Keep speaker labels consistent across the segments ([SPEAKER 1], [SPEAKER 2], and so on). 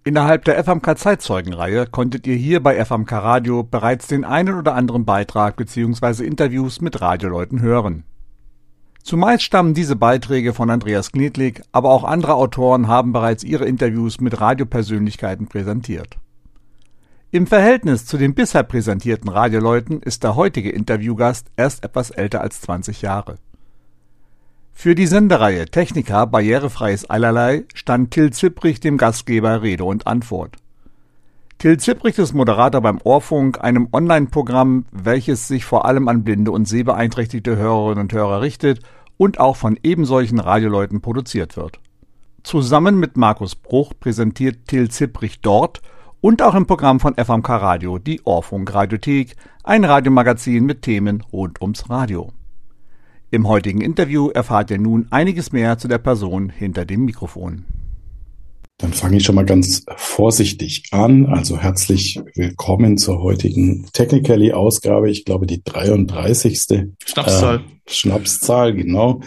[SPEAKER 1] Innerhalb der FMK-Zeitzeugenreihe konntet ihr hier bei FMK Radio bereits den einen oder anderen Beitrag bzw. Interviews mit Radioleuten hören. Zumeist stammen diese Beiträge von Andreas Knedlik, aber auch andere Autoren haben bereits ihre Interviews mit Radiopersönlichkeiten präsentiert. Im Verhältnis zu den bisher präsentierten Radioleuten ist der heutige Interviewgast erst etwas älter als 20 Jahre. Für die Sendereihe Technica Barrierefreies Eilerlei stand Till Zipprich dem Gastgeber Rede und Antwort. Till Zipprich ist Moderator beim Ohrfunk, einem Online-Programm, welches sich vor allem an blinde und sehbeeinträchtigte Hörerinnen und Hörer richtet und auch von ebensolchen Radioleuten produziert wird. Zusammen mit Markus Bruch präsentiert Till Zipprich dort und auch im Programm von FMK Radio die Ohrfunk-Radiothek, ein Radiomagazin mit Themen rund ums Radio. Im heutigen Interview erfahrt ihr nun einiges mehr zu der Person hinter dem Mikrofon.
[SPEAKER 2] Dann fange ich schon mal ganz vorsichtig an. Also herzlich willkommen zur heutigen Technically-Ausgabe. Ich glaube, die 33. Schnapszahl, genau.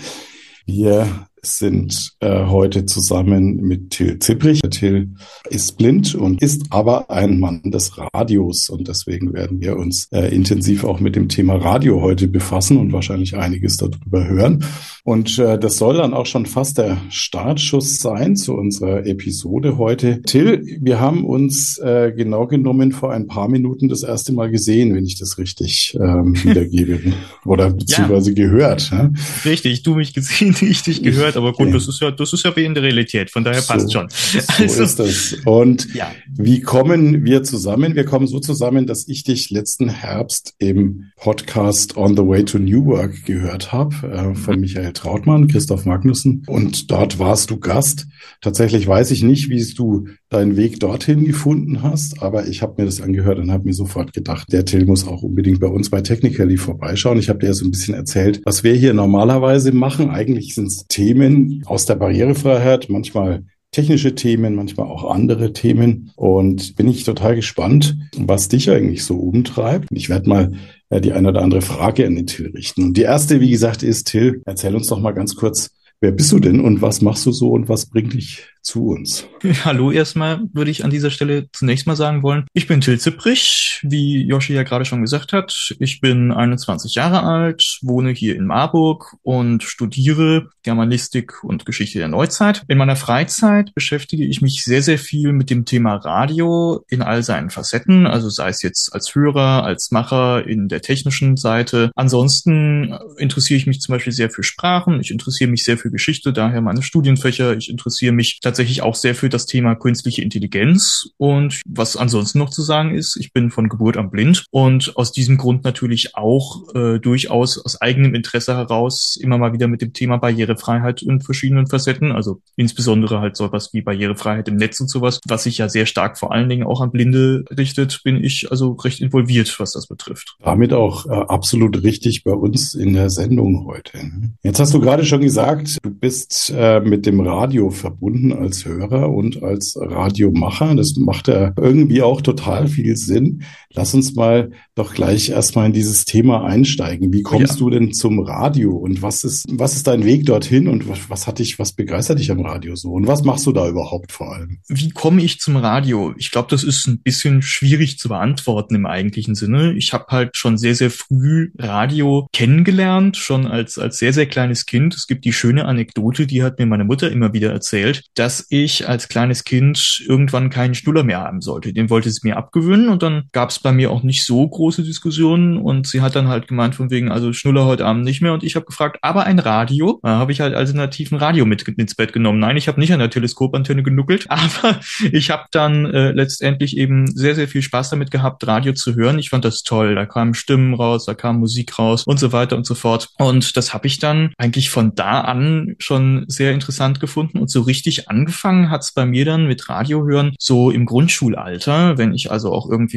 [SPEAKER 2] Wir sind heute zusammen mit Till Zipprich. Till ist blind und ist aber ein Mann des Radios und deswegen werden wir uns intensiv auch mit dem Thema Radio heute befassen und wahrscheinlich einiges darüber hören. Und das soll dann auch schon fast der Startschuss sein zu unserer Episode heute. Till, wir haben uns genau genommen vor ein paar Minuten das erste Mal gesehen, wenn ich das richtig wiedergebe oder beziehungsweise gehört. Ja?
[SPEAKER 3] Richtig, du mich gesehen, ich dich gehört. Aber gut, das ist ja wie in der Realität, von daher passt schon.
[SPEAKER 2] So ist das. Und wie kommen wir zusammen? Wir kommen so zusammen, dass ich dich letzten Herbst im Podcast On the Way to New Work gehört habe, von Michael Trautmann, Christoph Magnussen. Und dort warst du Gast. Tatsächlich weiß ich nicht, wie du deinen Weg dorthin gefunden hast, aber ich habe mir das angehört und habe mir sofort gedacht, der Till muss auch unbedingt bei uns bei Technically vorbeischauen. Ich habe dir ja so ein bisschen erzählt, was wir hier normalerweise machen. Eigentlich sind es Themen aus der Barrierefreiheit, manchmal technische Themen, manchmal auch andere Themen. Und bin ich total gespannt, was dich eigentlich so umtreibt. Ich werde mal die eine oder andere Frage an den Till richten. Und die erste, wie gesagt, ist, Till, erzähl uns doch mal ganz kurz, wer bist du denn und was machst du so und was bringt dich zu uns?
[SPEAKER 3] Hallo erstmal, würde ich an dieser Stelle zunächst mal sagen wollen. Ich bin Till Zipprich, wie Joshi ja gerade schon gesagt hat. Ich bin 21 Jahre alt, wohne hier in Marburg und studiere Germanistik und Geschichte der Neuzeit. In meiner Freizeit beschäftige ich mich sehr, sehr viel mit dem Thema Radio in all seinen Facetten, also sei es jetzt als Hörer, als Macher in der technischen Seite. Ansonsten interessiere ich mich zum Beispiel sehr für Sprachen, ich interessiere mich sehr für Geschichte, daher meine Studienfächer. Ich interessiere mich tatsächlich auch sehr für das Thema künstliche Intelligenz. Und was ansonsten noch zu sagen ist, ich bin von Geburt an blind und aus diesem Grund natürlich auch durchaus aus eigenem Interesse heraus immer mal wieder mit dem Thema Barrierefreiheit in verschiedenen Facetten, also insbesondere halt sowas wie Barrierefreiheit im Netz und sowas, was sich ja sehr stark vor allen Dingen auch an Blinde richtet, bin ich also recht involviert, was das betrifft.
[SPEAKER 2] Damit auch absolut richtig bei uns in der Sendung heute. Jetzt hast du gerade schon gesagt, du bist mit dem Radio verbunden als Hörer und als Radiomacher. Das macht ja irgendwie auch total viel Sinn. Lass uns mal doch gleich erstmal in dieses Thema einsteigen. Wie kommst du denn zum Radio und was ist dein Weg dorthin und was begeistert dich am Radio so und was machst du da überhaupt vor allem?
[SPEAKER 3] Wie komme ich zum Radio? Ich glaube, das ist ein bisschen schwierig zu beantworten im eigentlichen Sinne. Ich habe halt schon sehr, sehr früh Radio kennengelernt, schon als sehr, sehr kleines Kind. Es gibt die schöne Anekdote, die hat mir meine Mutter immer wieder erzählt, dass ich als kleines Kind irgendwann keinen Schnuller mehr haben sollte. Den wollte sie mir abgewöhnen und dann gab es bei mir auch nicht so große Diskussionen und sie hat dann halt gemeint von wegen, also Schnuller heute Abend nicht mehr und ich habe gefragt, aber ein Radio? Da habe ich halt alternativ ein Radio mit ins Bett genommen. Nein, ich habe nicht an der Teleskopantenne genuckelt, aber ich habe dann letztendlich eben sehr, sehr viel Spaß damit gehabt, Radio zu hören. Ich fand das toll. Da kamen Stimmen raus, da kam Musik raus und so weiter und so fort. Und das habe ich dann eigentlich von da an schon sehr interessant gefunden und so richtig angefangen hat es bei mir dann mit Radio hören, so im Grundschulalter, wenn ich also auch irgendwie festgestellt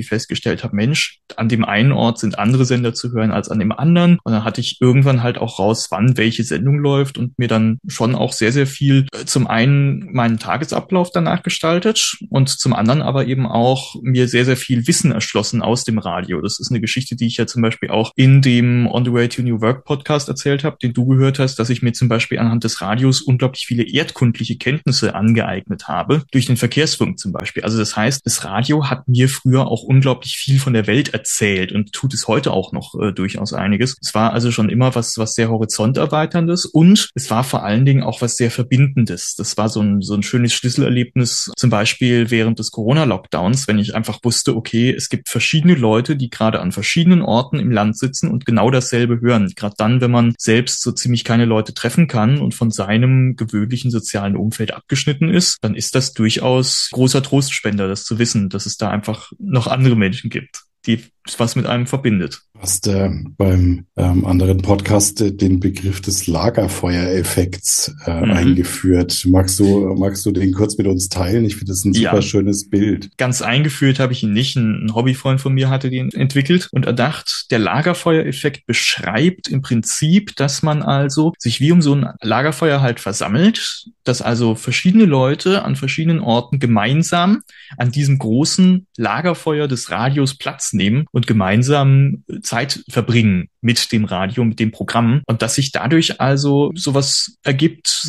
[SPEAKER 3] festgestellt habe, Mensch, an dem einen Ort sind andere Sender zu hören als an dem anderen. Und dann hatte ich irgendwann halt auch raus, wann welche Sendung läuft und mir dann schon auch sehr, sehr viel zum einen meinen Tagesablauf danach gestaltet und zum anderen aber eben auch mir sehr, sehr viel Wissen erschlossen aus dem Radio. Das ist eine Geschichte, die ich ja zum Beispiel auch in dem On the Way to New Work Podcast erzählt habe, den du gehört hast, dass ich mir zum Beispiel anhand des Radios unglaublich viele erdkundliche Kenntnisse angeeignet habe, durch den Verkehrsfunk zum Beispiel. Also das heißt, das Radio hat mir früher auch unglaublich viel von der Welt erzählt und tut es heute auch noch durchaus einiges. Es war also schon immer was sehr horizonterweiterndes und es war vor allen Dingen auch was sehr Verbindendes. Das war so ein schönes Schlüsselerlebnis, zum Beispiel während des Corona-Lockdowns, wenn ich einfach wusste, okay, es gibt verschiedene Leute, die gerade an verschiedenen Orten im Land sitzen und genau dasselbe hören. Gerade dann, wenn man selbst so ziemlich keine Leute treffen kann und von seinem gewöhnlichen sozialen Umfeld abgeschnitten ist, dann ist das durchaus großer Trostspender, das zu wissen, dass es da einfach noch andere Menschen gibt, die was mit einem verbindet.
[SPEAKER 2] Du hast beim anderen Podcast den Begriff des Lagerfeuereffekts eingeführt. Magst du den kurz mit uns teilen? Ich finde das ein super schönes Bild.
[SPEAKER 3] Ganz eingeführt habe ich ihn nicht. Ein Hobbyfreund von mir hatte den entwickelt und erdacht, der Lagerfeuereffekt beschreibt im Prinzip, dass man also sich wie um so ein Lagerfeuer halt versammelt, dass also verschiedene Leute an verschiedenen Orten gemeinsam an diesem großen Lagerfeuer des Radios Platz nehmen und gemeinsam Zeit verbringen mit dem Radio, mit dem Programm und dass sich dadurch also sowas ergibt,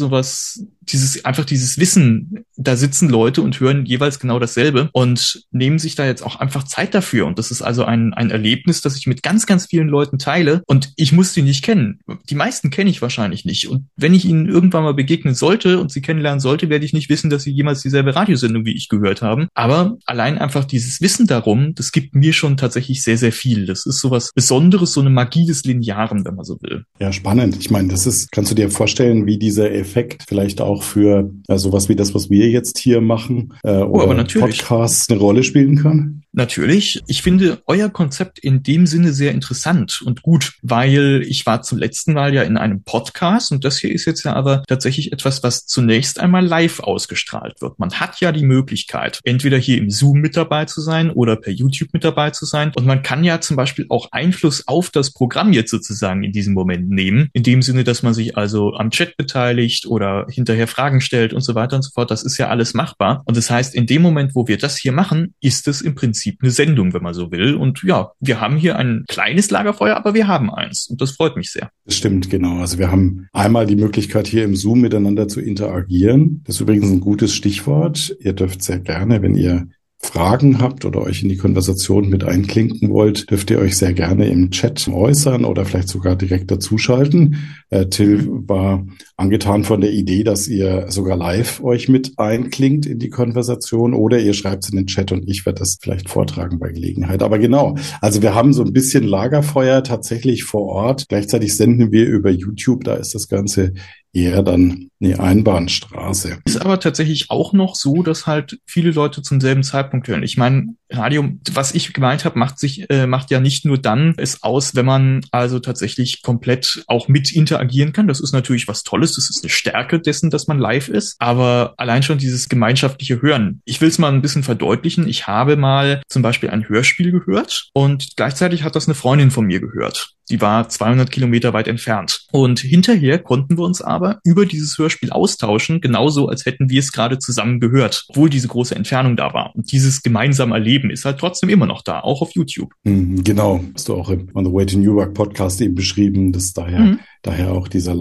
[SPEAKER 3] dieses Wissen, da sitzen Leute und hören jeweils genau dasselbe und nehmen sich da jetzt auch einfach Zeit dafür und das ist also ein Erlebnis, das ich mit ganz, ganz vielen Leuten teile und ich muss die nicht kennen. Die meisten kenne ich wahrscheinlich nicht und wenn ich ihnen irgendwann mal begegnen sollte und sie kennenlernen sollte, werde ich nicht wissen, dass sie jemals dieselbe Radiosendung wie ich gehört haben, aber allein einfach dieses Wissen darum, das gibt mir schon tatsächlich sehr, sehr viel. Das ist sowas Besonderes, so eine Magie des Linearen, wenn man so will.
[SPEAKER 2] Ja, spannend. Ich meine, kannst du dir vorstellen, wie dieser Effekt vielleicht auch für sowas wie das, was wir jetzt hier machen, oder Podcasts eine Rolle spielen kann?
[SPEAKER 3] Natürlich. Ich finde euer Konzept in dem Sinne sehr interessant und gut, weil ich war zum letzten Mal ja in einem Podcast und das hier ist jetzt ja aber tatsächlich etwas, was zunächst einmal live ausgestrahlt wird. Man hat ja die Möglichkeit, entweder hier im Zoom mit dabei zu sein oder per YouTube mit dabei zu sein und man kann ja zum Beispiel auch Einfluss auf das Programm jetzt sozusagen in diesem Moment nehmen, in dem Sinne, dass man sich also am Chat beteiligt oder hinterher Fragen stellt und so weiter und so fort. Das ist ja alles machbar und das heißt, in dem Moment, wo wir das hier machen, ist es im Prinzip eine Sendung, wenn man so will. Und ja, wir haben hier ein kleines Lagerfeuer, aber wir haben eins. Und das freut mich sehr.
[SPEAKER 2] Das stimmt, genau. Also wir haben einmal die Möglichkeit, hier im Zoom miteinander zu interagieren. Das ist übrigens ein gutes Stichwort. Ihr dürft sehr gerne, wenn ihr Fragen habt oder euch in die Konversation mit einklinken wollt, dürft ihr euch sehr gerne im Chat äußern oder vielleicht sogar direkt dazuschalten. Till war angetan von der Idee, dass ihr sogar live euch mit einklingt in die Konversation oder ihr schreibt es in den Chat und ich werde das vielleicht vortragen bei Gelegenheit. Aber genau, also wir haben so ein bisschen Lagerfeuer tatsächlich vor Ort. Gleichzeitig senden wir über YouTube, da ist das Ganze eher dann eine Einbahnstraße.
[SPEAKER 3] Ist aber tatsächlich auch noch so, dass halt viele Leute zum selben Zeitpunkt hören. Ich meine, Radio, was ich gemeint habe, macht ja nicht nur dann es aus, wenn man also tatsächlich komplett auch mit interagieren kann. Das ist natürlich was Tolles. Das ist eine Stärke dessen, dass man live ist. Aber allein schon dieses gemeinschaftliche Hören. Ich will es mal ein bisschen verdeutlichen. Ich habe mal zum Beispiel ein Hörspiel gehört und gleichzeitig hat das eine Freundin von mir gehört. Die war 200 Kilometer weit entfernt. Und hinterher konnten wir uns aber über dieses Hörspiel austauschen, genauso als hätten wir es gerade zusammen gehört, obwohl diese große Entfernung da war. Und dieses gemeinsame Erleben ist halt trotzdem immer noch da, auch auf YouTube.
[SPEAKER 2] Genau, hast du auch im On the Way to New Work Podcast eben beschrieben, dass daher auch dieser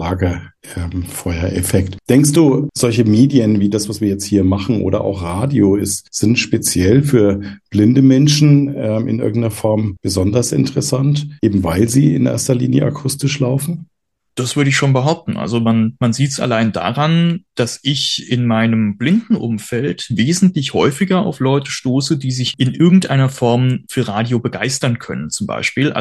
[SPEAKER 2] Lagerfeuereffekt. Denkst du, solche Medien wie das, was wir jetzt hier machen oder auch Radio sind speziell für blinde Menschen in irgendeiner Form besonders interessant, eben weil sie in erster Linie akustisch laufen?
[SPEAKER 3] Das würde ich schon behaupten. Also man sieht es allein daran, dass ich in meinem blinden Umfeld wesentlich häufiger auf Leute stoße, die sich in irgendeiner Form für Radio begeistern können, zum Beispiel. Also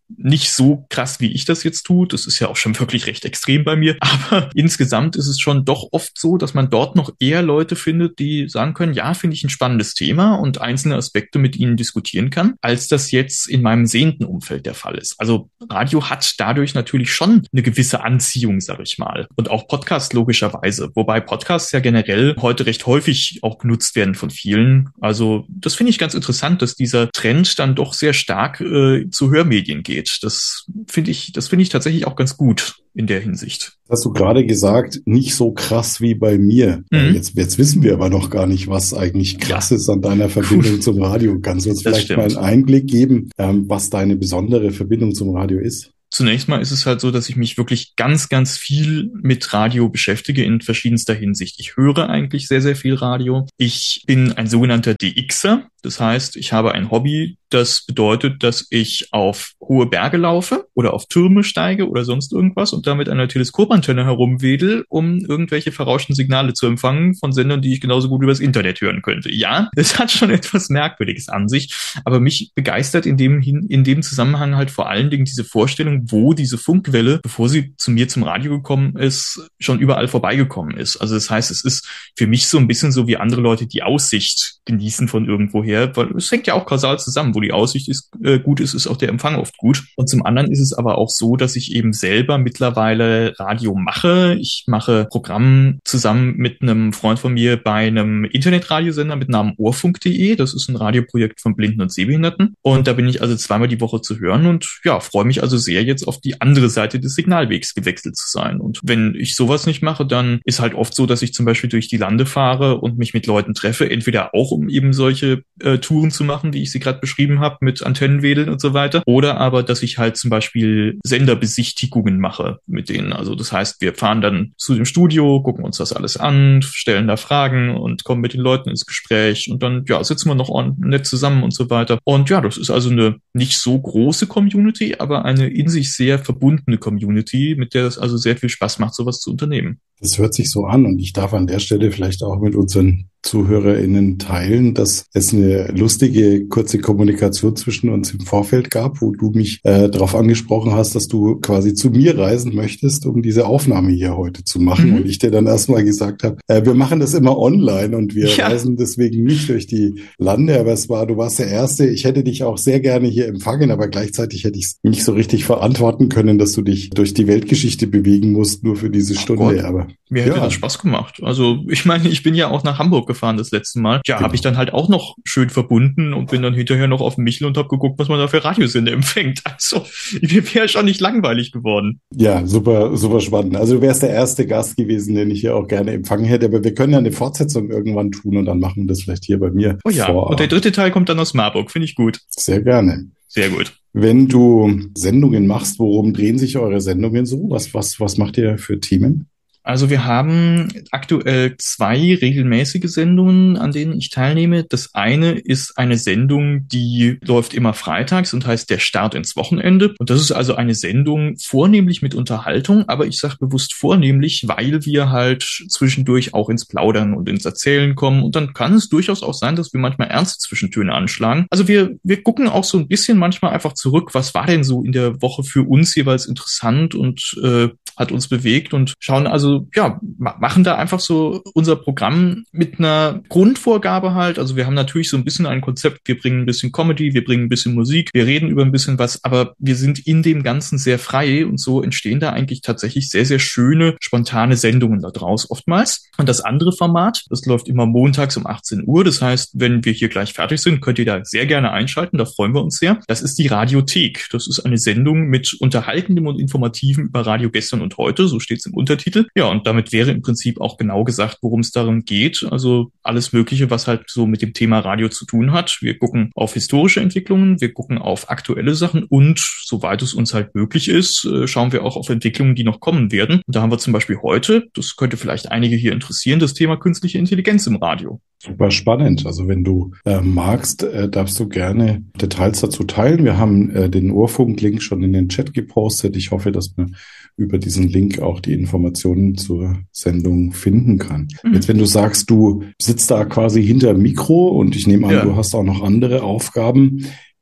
[SPEAKER 3] nicht so krass, wie ich das jetzt tue. Das ist ja auch schon wirklich recht extrem bei mir. Aber insgesamt ist es schon doch oft so, dass man dort noch eher Leute findet, die sagen können, ja, finde ich ein spannendes Thema und einzelne Aspekte mit ihnen diskutieren kann, als das jetzt in meinem sehenden Umfeld der Fall ist. Also Radio hat dadurch natürlich schon eine gewisse Anziehung, sag ich mal. Und auch Podcast logischerweise. Wobei Podcasts ja generell heute recht häufig auch genutzt werden von vielen. Also das finde ich ganz interessant, dass dieser Trend dann doch sehr stark zu Hörmedien geht. Das finde ich tatsächlich auch ganz gut in der Hinsicht.
[SPEAKER 2] Hast du gerade gesagt, nicht so krass wie bei mir. Jetzt wissen wir aber noch gar nicht, was eigentlich krass ist an deiner Verbindung zum Radio. Kannst du uns vielleicht mal einen Einblick geben, was deine besondere Verbindung zum Radio ist?
[SPEAKER 3] Zunächst mal ist es halt so, dass ich mich wirklich ganz, ganz viel mit Radio beschäftige in verschiedenster Hinsicht. Ich höre eigentlich sehr, sehr viel Radio. Ich bin ein sogenannter DXer. Das heißt, ich habe ein Hobby, das bedeutet, dass ich auf hohe Berge laufe oder auf Türme steige oder sonst irgendwas und damit an einer Teleskopantenne herumwedel, um irgendwelche verrauschten Signale zu empfangen von Sendern, die ich genauso gut übers Internet hören könnte. Ja, es hat schon etwas Merkwürdiges an sich, aber mich begeistert in dem Zusammenhang halt vor allen Dingen diese Vorstellung, wo diese Funkwelle, bevor sie zu mir zum Radio gekommen ist, schon überall vorbeigekommen ist. Also das heißt, es ist für mich so ein bisschen so wie andere Leute die Aussicht genießen von irgendwoher, weil es hängt ja auch kausal zusammen. Wo die Aussicht gut ist, ist auch der Empfang oft gut. Und zum anderen ist es aber auch so, dass ich eben selber mittlerweile Radio mache. Ich mache Programm zusammen mit einem Freund von mir bei einem Internetradiosender mit Namen Ohrfunk.de. Das ist ein Radioprojekt von Blinden und Sehbehinderten. Und da bin ich also zweimal die Woche zu hören und ja, freue mich also sehr, jetzt auf die andere Seite des Signalwegs gewechselt zu sein. Und wenn ich sowas nicht mache, dann ist halt oft so, dass ich zum Beispiel durch die Lande fahre und mich mit Leuten treffe, entweder auch um eben solche Touren zu machen, wie ich sie gerade beschrieben habe, mit Antennenwedeln und so weiter, oder aber, dass ich halt zum Beispiel Senderbesichtigungen mache mit denen. Also das heißt, wir fahren dann zu dem Studio, gucken uns das alles an, stellen da Fragen und kommen mit den Leuten ins Gespräch und dann, ja, sitzen wir noch nett zusammen und so weiter. Und ja, das ist also eine nicht so große Community, aber eine in sich sehr verbundene Community, mit der es also sehr viel Spaß macht, sowas zu unternehmen.
[SPEAKER 2] Das hört sich so an und ich darf an der Stelle vielleicht auch mit unseren ZuhörerInnen teilen, dass es eine lustige, kurze Kommunikation zwischen uns im Vorfeld gab, wo du mich darauf angesprochen hast, dass du quasi zu mir reisen möchtest, um diese Aufnahme hier heute zu machen. Und ich dir dann erstmal gesagt habe, wir machen das immer online und wir reisen deswegen nicht durch die Lande, aber du warst der Erste. Ich hätte dich auch sehr gerne hier empfangen, aber gleichzeitig hätte ich es nicht so richtig verantworten können, dass du dich durch die Weltgeschichte bewegen musst, nur für diese Stunde.
[SPEAKER 3] Gott. Aber mir hätte das Spaß gemacht. Also ich meine, ich bin ja auch nach Hamburg gefahren das letzte Mal. Ja, habe ich dann halt auch noch schön verbunden und bin dann hinterher noch auf Michel und habe geguckt, was man da für Radiosender empfängt. Also mir wäre schon nicht langweilig geworden.
[SPEAKER 2] Ja, super, super spannend. Also du wärst der erste Gast gewesen, den ich hier auch gerne empfangen hätte. Aber wir können ja eine Fortsetzung irgendwann tun und dann machen wir das vielleicht hier bei mir.
[SPEAKER 3] Oh ja, und der dritte Teil kommt dann aus Marburg. Finde ich gut.
[SPEAKER 2] Sehr gerne.
[SPEAKER 3] Sehr gut.
[SPEAKER 2] Wenn du Sendungen machst, worum drehen sich eure Sendungen so? Was macht ihr für Themen?
[SPEAKER 3] Also wir haben aktuell 2 regelmäßige Sendungen, an denen ich teilnehme. Das eine ist eine Sendung, die läuft immer freitags und heißt Der Start ins Wochenende. Und das ist also eine Sendung vornehmlich mit Unterhaltung, aber ich sage bewusst vornehmlich, weil wir halt zwischendurch auch ins Plaudern und ins Erzählen kommen. Und dann kann es durchaus auch sein, dass wir manchmal ernste Zwischentöne anschlagen. Also wir gucken auch so ein bisschen manchmal einfach zurück, was war denn so in der Woche für uns jeweils interessant und hat uns bewegt und schauen also, ja, machen da einfach so unser Programm mit einer Grundvorgabe halt. Also wir haben natürlich so ein bisschen ein Konzept, wir bringen ein bisschen Comedy, wir bringen ein bisschen Musik, wir reden über ein bisschen was, aber wir sind in dem Ganzen sehr frei und so entstehen da eigentlich tatsächlich sehr, sehr schöne, spontane Sendungen da draus oftmals. Und das andere Format, das läuft immer montags um 18 Uhr. Das heißt, wenn wir hier gleich fertig sind, könnt ihr da sehr gerne einschalten, da freuen wir uns sehr. Das ist die Radiothek. Das ist eine Sendung mit Unterhaltendem und Informativem über Radio gestern und heute, so steht es im Untertitel. Ja, und damit wäre im Prinzip auch genau gesagt, worum es darum geht. Also alles Mögliche, was halt so mit dem Thema Radio zu tun hat. Wir gucken auf historische Entwicklungen, wir gucken auf aktuelle Sachen und, soweit es uns halt möglich ist, schauen wir auch auf Entwicklungen, die noch kommen werden. Und da haben wir zum Beispiel heute, das könnte vielleicht einige hier interessieren, das Thema künstliche Intelligenz im Radio.
[SPEAKER 2] Super spannend. Also wenn du magst, darfst du gerne Details dazu teilen. Wir haben den Ohrfunk-Link schon in den Chat gepostet. Ich hoffe, dass man über diesen Link auch die Informationen zur Sendung finden kann. Jetzt, wenn du sagst, du sitzt da quasi hinter dem Mikro und ich nehme an, du hast auch noch andere Aufgaben.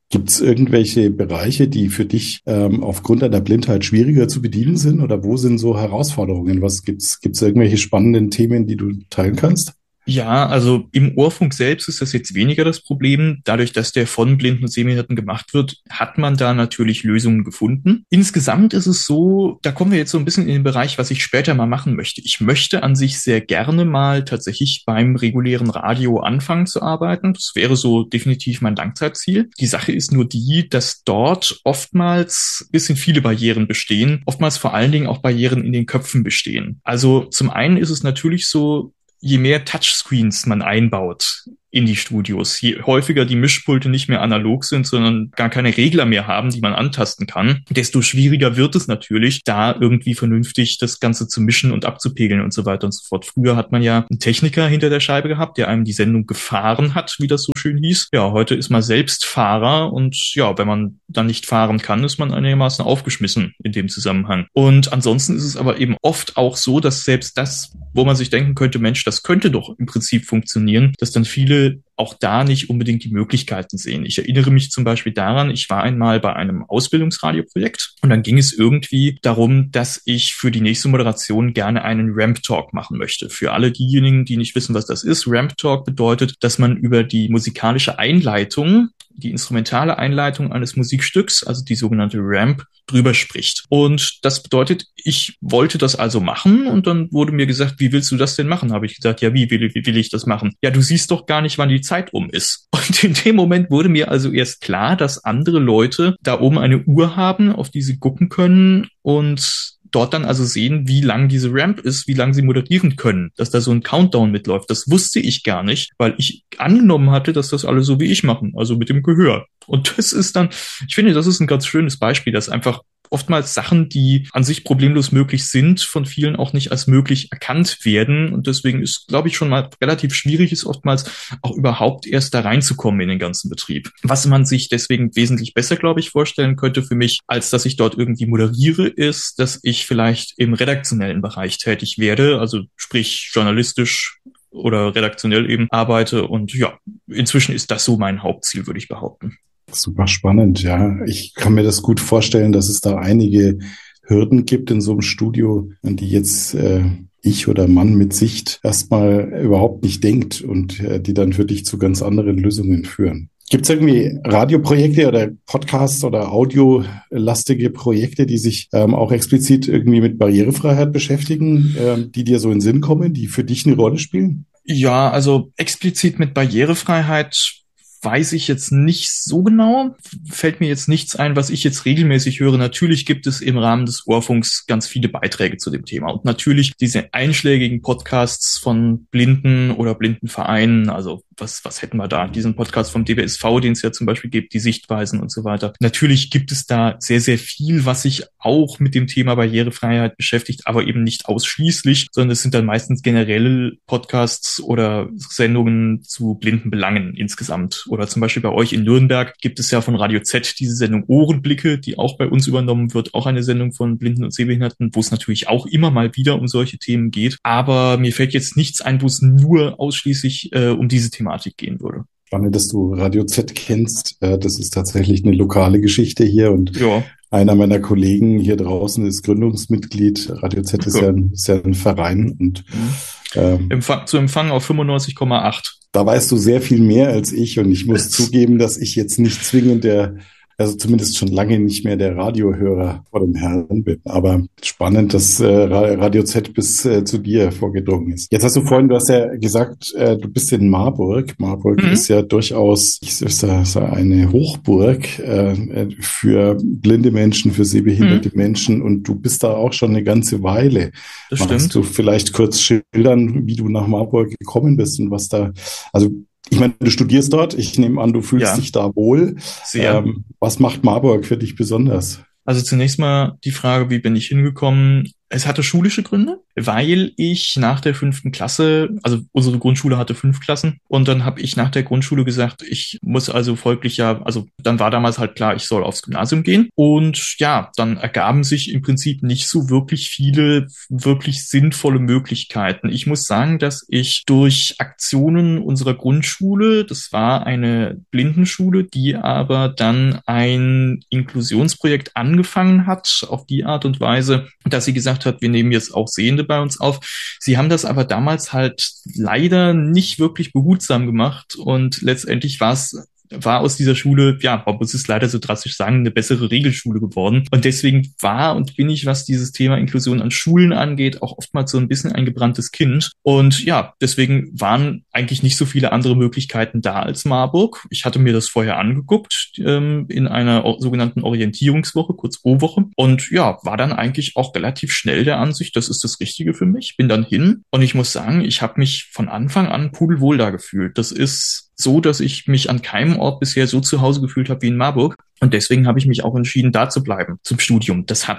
[SPEAKER 2] Gibt es irgendwelche Bereiche, die für dich aufgrund deiner Blindheit schwieriger zu bedienen sind? Oder wo sind so Herausforderungen? Gibt's irgendwelche spannenden Themen, die du teilen kannst?
[SPEAKER 3] Ja, also im Ohrfunk selbst ist das jetzt weniger das Problem. Dadurch, dass der von Blinden und Sehbehinderten gemacht wird, hat man da natürlich Lösungen gefunden. Insgesamt ist es so, da kommen wir jetzt so ein bisschen in den Bereich, was ich später mal machen möchte. Ich möchte an sich sehr gerne mal tatsächlich beim regulären Radio anfangen zu arbeiten. Das wäre so definitiv mein Langzeitziel. Die Sache ist nur die, dass dort oftmals ein bisschen viele Barrieren bestehen, oftmals vor allen Dingen auch Barrieren in den Köpfen bestehen. Also zum einen ist es natürlich so, je mehr Touchscreens man einbaut in die Studios, je häufiger die Mischpulte nicht mehr analog sind, sondern gar keine Regler mehr haben, die man antasten kann, desto schwieriger wird es natürlich, da irgendwie vernünftig das Ganze zu mischen und abzupegeln und so weiter und so fort. Früher hat man ja einen Techniker hinter der Scheibe gehabt, der einem die Sendung gefahren hat, wie das so schön hieß. Ja, heute ist man selbst Fahrer und ja, wenn man dann nicht fahren kann, ist man einigermaßen aufgeschmissen in dem Zusammenhang. Und ansonsten ist es aber eben oft auch so, dass selbst das, wo man sich denken könnte, Mensch, das könnte doch im Prinzip funktionieren, dass dann viele auch da nicht unbedingt die Möglichkeiten sehen. Ich erinnere mich zum Beispiel daran, ich war einmal bei einem Ausbildungsradioprojekt und dann ging es irgendwie darum, dass ich für die nächste Moderation gerne einen Ramp-Talk machen möchte. Für alle diejenigen, die nicht wissen, was das ist, Ramp-Talk bedeutet, dass man über die musikalische Einleitung, die instrumentale Einleitung eines Musikstücks, also die sogenannte Ramp, drüber spricht. Und das bedeutet, ich wollte das also machen und dann wurde mir gesagt, wie willst du das denn machen? Habe ich gesagt, ja, wie will ich das machen? Ja, du siehst doch gar nicht, wann die Zeit um ist. Und in dem Moment wurde mir also erst klar, dass andere Leute da oben eine Uhr haben, auf die sie gucken können und dort dann also sehen, wie lang diese Ramp ist, wie lang sie moderieren können, dass da so ein Countdown mitläuft. Das wusste ich gar nicht, weil ich angenommen hatte, dass das alle so wie ich machen, also mit dem Gehör. Und das ist dann, ich finde, das ist ein ganz schönes Beispiel, dass einfach oftmals Sachen, die an sich problemlos möglich sind, von vielen auch nicht als möglich erkannt werden. Und deswegen ist, glaube ich, schon mal relativ schwierig ist oftmals auch überhaupt erst da reinzukommen in den ganzen Betrieb. Was man sich deswegen wesentlich besser, glaube ich, vorstellen könnte für mich, als dass ich dort irgendwie moderiere, ist, dass ich vielleicht im redaktionellen Bereich tätig werde, also sprich journalistisch oder redaktionell eben arbeite. Und ja, inzwischen ist das so mein Hauptziel, würde ich behaupten.
[SPEAKER 2] Super spannend, ja. Ich kann mir das gut vorstellen, dass es da einige Hürden gibt in so einem Studio, an die jetzt ich oder Mann mit Sicht erstmal überhaupt nicht denkt und die dann für dich zu ganz anderen Lösungen führen. Gibt es irgendwie Radioprojekte oder Podcasts oder audiolastige Projekte, die sich auch explizit irgendwie mit Barrierefreiheit beschäftigen, die dir so in den Sinn kommen, die für dich eine Rolle spielen?
[SPEAKER 3] Ja, also explizit mit Barrierefreiheit weiß ich jetzt nicht so genau. Fällt mir jetzt nichts ein, was ich jetzt regelmäßig höre. Natürlich gibt es im Rahmen des Ohrfunks ganz viele Beiträge zu dem Thema. Und natürlich diese einschlägigen Podcasts von Blinden oder Blindenvereinen. Also was hätten wir da? Diesen Podcast vom DBSV, den es ja zum Beispiel gibt, die Sichtweisen und so weiter. Natürlich gibt es da sehr, sehr viel, was sich auch mit dem Thema Barrierefreiheit beschäftigt, aber eben nicht ausschließlich, sondern es sind dann meistens generell Podcasts oder Sendungen zu blinden Belangen insgesamt. Oder zum Beispiel bei euch in Nürnberg gibt es ja von Radio Z diese Sendung Ohrenblicke, die auch bei uns übernommen wird, auch eine Sendung von Blinden und Sehbehinderten, wo es natürlich auch immer mal wieder um solche Themen geht. Aber mir fällt jetzt nichts ein, wo es nur ausschließlich um diese Thematik gehen würde.
[SPEAKER 2] Spannend, dass du Radio Z kennst. Das ist tatsächlich eine lokale Geschichte hier und ja. Einer meiner Kollegen hier draußen ist Gründungsmitglied. Radio Z ist ja ein Verein und
[SPEAKER 3] zu empfangen auf 95,8.
[SPEAKER 2] Da weißt du sehr viel mehr als ich und ich muss zugeben, dass ich jetzt nicht zwingend also zumindest schon lange nicht mehr der Radiohörer vor dem Herrn bin. Aber spannend, dass Radio Z bis zu dir vorgedrungen ist. Jetzt du hast ja gesagt, du bist in Marburg. Marburg ist ja durchaus ist eine Hochburg für blinde Menschen, für sehbehinderte Menschen und du bist da auch schon eine ganze Weile.
[SPEAKER 3] Das stimmt.
[SPEAKER 2] Magst du vielleicht kurz schildern, wie du nach Marburg gekommen bist und was da, also ich meine, du studierst dort. Ich nehme an, du fühlst dich da wohl.
[SPEAKER 3] Sehr.
[SPEAKER 2] Was macht Marburg für dich besonders?
[SPEAKER 3] Also zunächst mal die Frage, wie bin ich hingekommen? Es hatte schulische Gründe, weil ich nach der 5. Klasse, also unsere Grundschule hatte 5 Klassen, und dann habe ich nach der Grundschule gesagt, ich muss also folglich also dann war damals halt klar, ich soll aufs Gymnasium gehen, und ja, dann ergaben sich im Prinzip nicht so wirklich viele wirklich sinnvolle Möglichkeiten. Ich muss sagen, dass ich durch Aktionen unserer Grundschule, das war eine Blindenschule, die aber dann ein Inklusionsprojekt angefangen hat, auf die Art und Weise, dass sie gesagt hat, wir nehmen jetzt auch Sehende bei uns auf. Sie haben das aber damals halt leider nicht wirklich behutsam gemacht, und letztendlich war aus dieser Schule, ja, man muss es leider so drastisch sagen, eine bessere Regelschule geworden. Und deswegen war und bin ich, was dieses Thema Inklusion an Schulen angeht, auch oftmals so ein bisschen ein gebranntes Kind. Und ja, deswegen waren eigentlich nicht so viele andere Möglichkeiten da als Marburg. Ich hatte mir das vorher angeguckt, in einer sogenannten Orientierungswoche, kurz O-Woche. Und ja, war dann eigentlich auch relativ schnell der Ansicht, das ist das Richtige für mich. Bin dann hin, und ich muss sagen, ich habe mich von Anfang an pudelwohl da gefühlt. Das ist so, dass ich mich an keinem Ort bisher so zu Hause gefühlt habe wie in Marburg. Und deswegen habe ich mich auch entschieden, da zu bleiben zum Studium. Es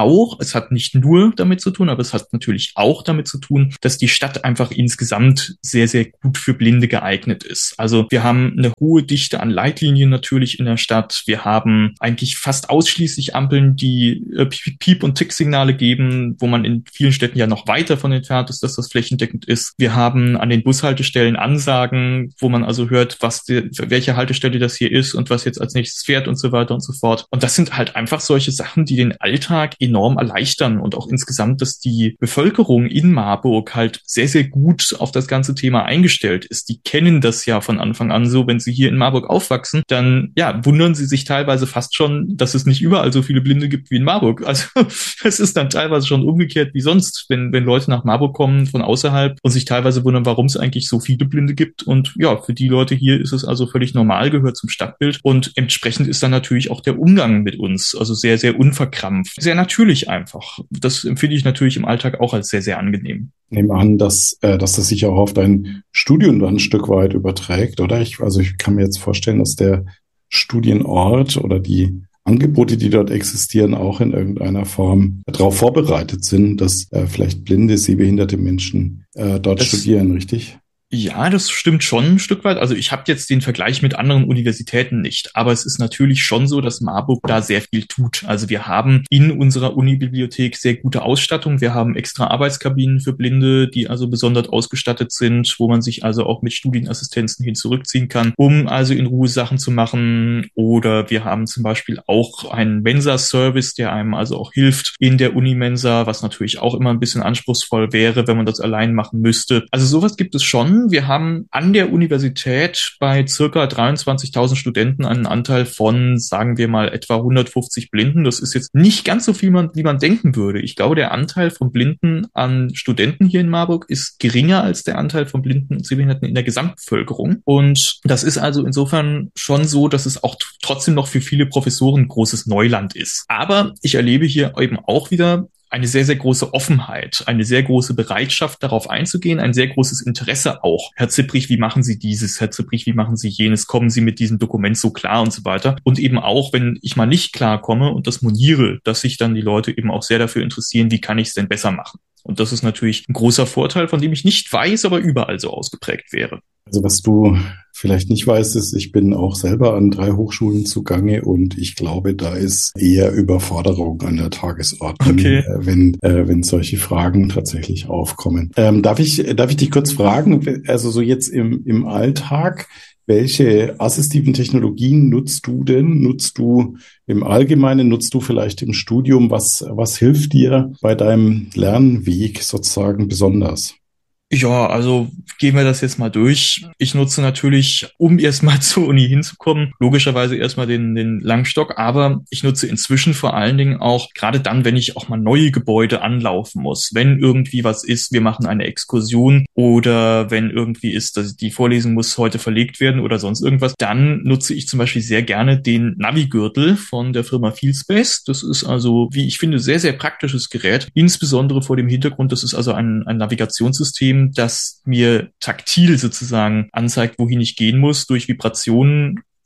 [SPEAKER 3] hat nicht nur damit zu tun, aber es hat natürlich auch damit zu tun, dass die Stadt einfach insgesamt sehr, sehr gut für Blinde geeignet ist. Also wir haben eine hohe Dichte an Leitlinien natürlich in der Stadt. Wir haben eigentlich fast ausschließlich Ampeln, die Piep- und Tick-Signale geben, wo man in vielen Städten ja noch weit davon entfernt ist, dass das flächendeckend ist. Wir haben an den Bushaltestellen Ansagen, wo man also hört, welche Haltestelle das hier ist und was jetzt als nächstes fährt und so weiter und so fort. Und das sind halt einfach solche Sachen, die den Alltag enorm erleichtern, und auch insgesamt, dass die Bevölkerung in Marburg halt sehr, sehr gut auf das ganze Thema eingestellt ist. Die kennen das ja von Anfang an so. Wenn sie hier in Marburg aufwachsen, dann ja, wundern sie sich teilweise fast schon, dass es nicht überall so viele Blinde gibt wie in Marburg. Also es ist dann teilweise schon umgekehrt wie sonst, wenn Leute nach Marburg kommen von außerhalb und sich teilweise wundern, warum es eigentlich so viele Blinde gibt. Und ja, für die Leute hier ist es also völlig normal, gehört zum Stadtbild, und entsprechend ist dann natürlich auch der Umgang mit uns also sehr, sehr unverkrampft, sehr natürlich einfach. Das empfinde ich natürlich im Alltag auch als sehr, sehr angenehm.
[SPEAKER 2] Ich nehme an, dass das sich auch auf dein Studium dann ein Stück weit überträgt, oder? Ich kann mir jetzt vorstellen, dass der Studienort oder die Angebote, die dort existieren, auch in irgendeiner Form darauf vorbereitet sind, dass vielleicht blinde, sehbehinderte Menschen dort studieren, richtig?
[SPEAKER 3] Ja, das stimmt schon ein Stück weit. Also ich habe jetzt den Vergleich mit anderen Universitäten nicht, aber es ist natürlich schon so, dass Marburg da sehr viel tut. Also wir haben in unserer Unibibliothek sehr gute Ausstattung. Wir haben extra Arbeitskabinen für Blinde, die also besonders ausgestattet sind, wo man sich also auch mit Studienassistenzen hin zurückziehen kann, um also in Ruhe Sachen zu machen. Oder wir haben zum Beispiel auch einen Mensa-Service, der einem also auch hilft in der Unimensa, was natürlich auch immer ein bisschen anspruchsvoll wäre, wenn man das allein machen müsste. Also sowas gibt es schon. Wir haben an der Universität bei circa 23.000 Studenten einen Anteil von, sagen wir mal, etwa 150 Blinden. Das ist jetzt nicht ganz so viel, wie man denken würde. Ich glaube, der Anteil von Blinden an Studenten hier in Marburg ist geringer als der Anteil von Blinden und Sehbehinderten in der Gesamtbevölkerung. Und das ist also insofern schon so, dass es auch trotzdem noch für viele Professoren großes Neuland ist. Aber ich erlebe hier eben auch wieder eine sehr, sehr große Offenheit, eine sehr große Bereitschaft, darauf einzugehen, ein sehr großes Interesse auch. Herr Zipprich, wie machen Sie dieses? Herr Zipprich, wie machen Sie jenes? Kommen Sie mit diesem Dokument so klar und so weiter? Und eben auch, wenn ich mal nicht klar komme und das moniere, dass sich dann die Leute eben auch sehr dafür interessieren, wie kann ich es denn besser machen? Und das ist natürlich ein großer Vorteil, von dem ich nicht weiß, aber überall so ausgeprägt wäre.
[SPEAKER 2] Also was du vielleicht nicht weißt, ist, ich bin auch selber an 3 Hochschulen zugange, und ich glaube, da ist eher Überforderung an der Tagesordnung,
[SPEAKER 3] okay,
[SPEAKER 2] wenn solche Fragen tatsächlich aufkommen. Darf ich dich kurz fragen, also so jetzt im Alltag, welche assistiven Technologien nutzt du denn? Nutzt du im Allgemeinen, nutzt du vielleicht im Studium? Was hilft dir bei deinem Lernweg sozusagen besonders?
[SPEAKER 3] Ja, also gehen wir das jetzt mal durch. Ich nutze natürlich, um erstmal zur Uni hinzukommen, logischerweise erstmal den Langstock, aber ich nutze inzwischen vor allen Dingen auch, gerade dann, wenn ich auch mal neue Gebäude anlaufen muss, wenn irgendwie was ist, wir machen eine Exkursion, oder wenn irgendwie ist, dass die Vorlesung muss heute verlegt werden oder sonst irgendwas, dann nutze ich zum Beispiel sehr gerne den Navigürtel von der Firma Fieldspace. Das ist also, wie ich finde, sehr, sehr praktisches Gerät, insbesondere vor dem Hintergrund, das ist also ein Navigationssystem, das mir taktil sozusagen anzeigt, wohin ich gehen muss, durch Vibrationen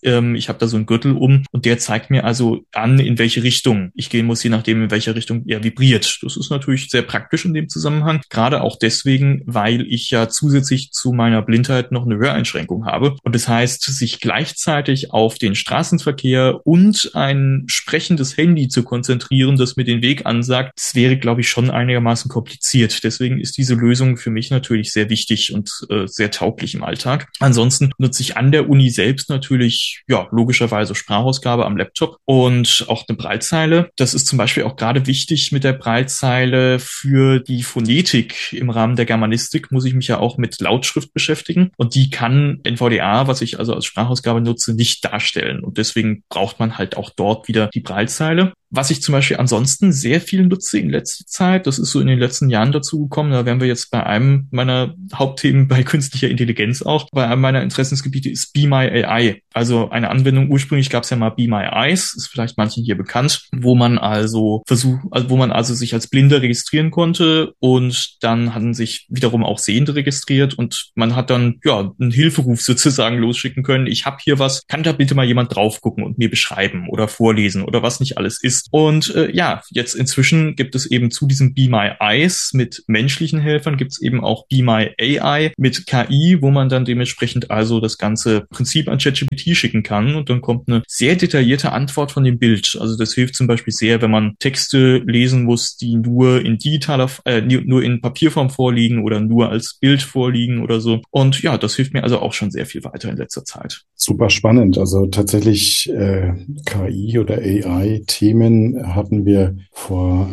[SPEAKER 3] Ich habe da so einen Gürtel um und der zeigt mir also an, in welche Richtung ich gehen muss, je nachdem, in welcher Richtung er vibriert. Das ist natürlich sehr praktisch in dem Zusammenhang, gerade auch deswegen, weil ich ja zusätzlich zu meiner Blindheit noch eine Höreinschränkung habe. Und das heißt, sich gleichzeitig auf den Straßenverkehr und ein sprechendes Handy zu konzentrieren, das mir den Weg ansagt, das wäre, glaube ich, schon einigermaßen kompliziert. Deswegen ist diese Lösung für mich natürlich sehr wichtig und sehr tauglich im Alltag. Ansonsten nutze ich an der Uni selbst natürlich, ja, logischerweise Sprachausgabe am Laptop und auch eine Braillezeile. Das ist zum Beispiel auch gerade wichtig mit der Braillezeile für die Phonetik. Im Rahmen der Germanistik muss ich mich ja auch mit Lautschrift beschäftigen und die kann NVDA, was ich also als Sprachausgabe nutze, nicht darstellen. Und deswegen braucht man halt auch dort wieder die Braillezeile. Was ich zum Beispiel ansonsten sehr viel nutze in letzter Zeit, das ist so in den letzten Jahren dazu gekommen, da wären wir jetzt bei einem meiner Hauptthemen bei künstlicher Intelligenz auch, bei einem meiner Interessensgebiete ist Be My AI, also eine Anwendung, ursprünglich gab es ja mal Be My Eyes, ist vielleicht manchen hier bekannt, wo man also sich als Blinder registrieren konnte und dann hatten sich wiederum auch Sehende registriert und man hat dann ja einen Hilferuf sozusagen losschicken können, ich habe hier was, kann da bitte mal jemand drauf gucken und mir beschreiben oder vorlesen oder was nicht alles ist. Und jetzt inzwischen gibt es eben zu diesem Be My Eyes mit menschlichen Helfern gibt es eben auch Be My AI mit KI, wo man dann dementsprechend also das ganze Prinzip an ChatGPT schicken kann und dann kommt eine sehr detaillierte Antwort von dem Bild. Also das hilft zum Beispiel sehr, wenn man Texte lesen muss, die nur in Papierform vorliegen oder nur als Bild vorliegen oder so. Und ja, das hilft mir also auch schon sehr viel weiter in letzter Zeit.
[SPEAKER 2] Super spannend. Also tatsächlich KI oder AI-Themen hatten wir vor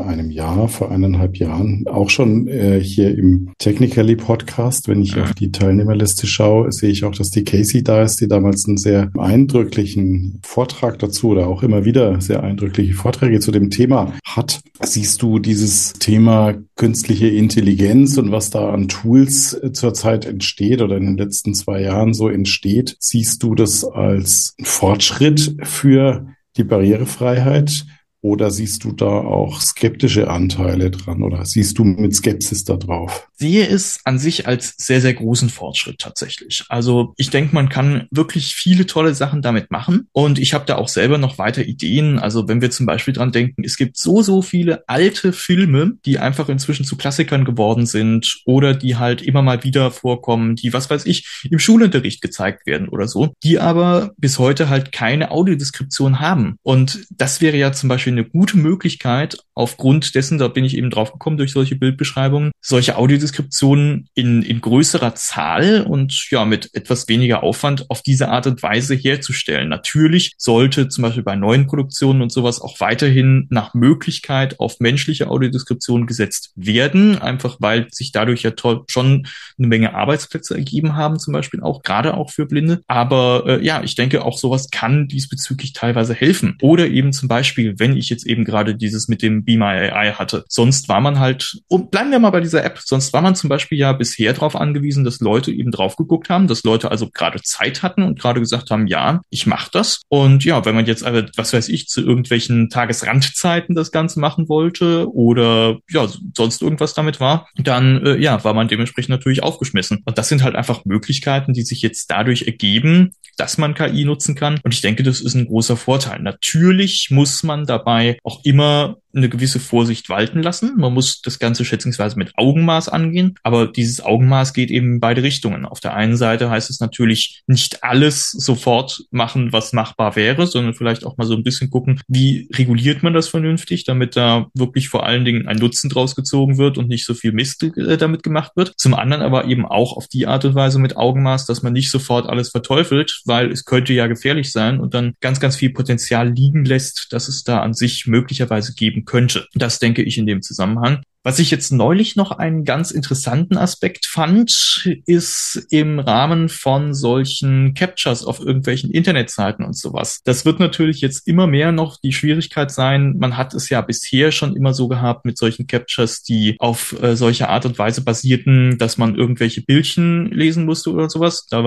[SPEAKER 2] 1,5 Jahren auch schon hier im Technically Podcast. Wenn ich auf die Teilnehmerliste schaue, sehe ich auch, dass die Casey da ist, die damals einen sehr eindrücklichen Vortrag dazu oder auch immer wieder sehr eindrückliche Vorträge zu dem Thema hat. Siehst du dieses Thema künstliche Intelligenz und was da an Tools zurzeit entsteht oder in den letzten 2 Jahren so entsteht, siehst du das als Fortschritt für die Barrierefreiheit? Oder siehst du da auch skeptische Anteile dran oder siehst du mit Skepsis da drauf?
[SPEAKER 3] Sehe es an sich als sehr, sehr großen Fortschritt tatsächlich. Also ich denke, man kann wirklich viele tolle Sachen damit machen und ich habe da auch selber noch weiter Ideen. Also wenn wir zum Beispiel dran denken, es gibt so viele alte Filme, die einfach inzwischen zu Klassikern geworden sind oder die halt immer mal wieder vorkommen, die, was weiß ich, im Schulunterricht gezeigt werden oder so, die aber bis heute halt keine Audiodeskription haben. Und das wäre ja zum Beispiel eine gute Möglichkeit, aufgrund dessen, da bin ich eben drauf gekommen durch solche Bildbeschreibungen, solche Audiodeskriptionen in größerer Zahl und ja mit etwas weniger Aufwand auf diese Art und Weise herzustellen. Natürlich sollte zum Beispiel bei neuen Produktionen und sowas auch weiterhin nach Möglichkeit auf menschliche Audiodeskription gesetzt werden, einfach weil sich dadurch ja schon eine Menge Arbeitsplätze ergeben haben, zum Beispiel auch, gerade auch für Blinde. Aber ich denke, auch sowas kann diesbezüglich teilweise helfen. Oder eben zum Beispiel, wenn ich jetzt eben gerade dieses mit dem Be My AI hatte. Sonst war man halt, und bleiben wir mal bei dieser App, sonst war man zum Beispiel ja bisher darauf angewiesen, dass Leute eben drauf geguckt haben, dass Leute also gerade Zeit hatten und gerade gesagt haben, ja, ich mache das. Und ja, wenn man jetzt aber, was weiß ich, zu irgendwelchen Tagesrandzeiten das Ganze machen wollte oder ja, sonst irgendwas damit war, dann war man dementsprechend natürlich aufgeschmissen. Und das sind halt einfach Möglichkeiten, die sich jetzt dadurch ergeben, dass man KI nutzen kann. Und ich denke, das ist ein großer Vorteil. Natürlich muss man dabei auch immer eine gewisse Vorsicht walten lassen. Man muss das Ganze schätzungsweise mit Augenmaß angehen, aber dieses Augenmaß geht eben in beide Richtungen. Auf der einen Seite heißt es natürlich nicht alles sofort machen, was machbar wäre, sondern vielleicht auch mal so ein bisschen gucken, wie reguliert man das vernünftig, damit da wirklich vor allen Dingen ein Nutzen draus gezogen wird und nicht so viel Mist damit gemacht wird. Zum anderen aber eben auch auf die Art und Weise mit Augenmaß, dass man nicht sofort alles verteufelt, weil es könnte ja gefährlich sein und dann ganz, ganz viel Potenzial liegen lässt, dass es da an sich möglicherweise geben könnte. Das denke ich in dem Zusammenhang. Was ich jetzt neulich noch einen ganz interessanten Aspekt fand, ist im Rahmen von solchen Captchas auf irgendwelchen Internetseiten und sowas. Das wird natürlich jetzt immer mehr noch die Schwierigkeit sein. Man hat es ja bisher schon immer so gehabt mit solchen Captchas, die auf solche Art und Weise basierten, dass man irgendwelche Bildchen lesen musste oder sowas. Da waren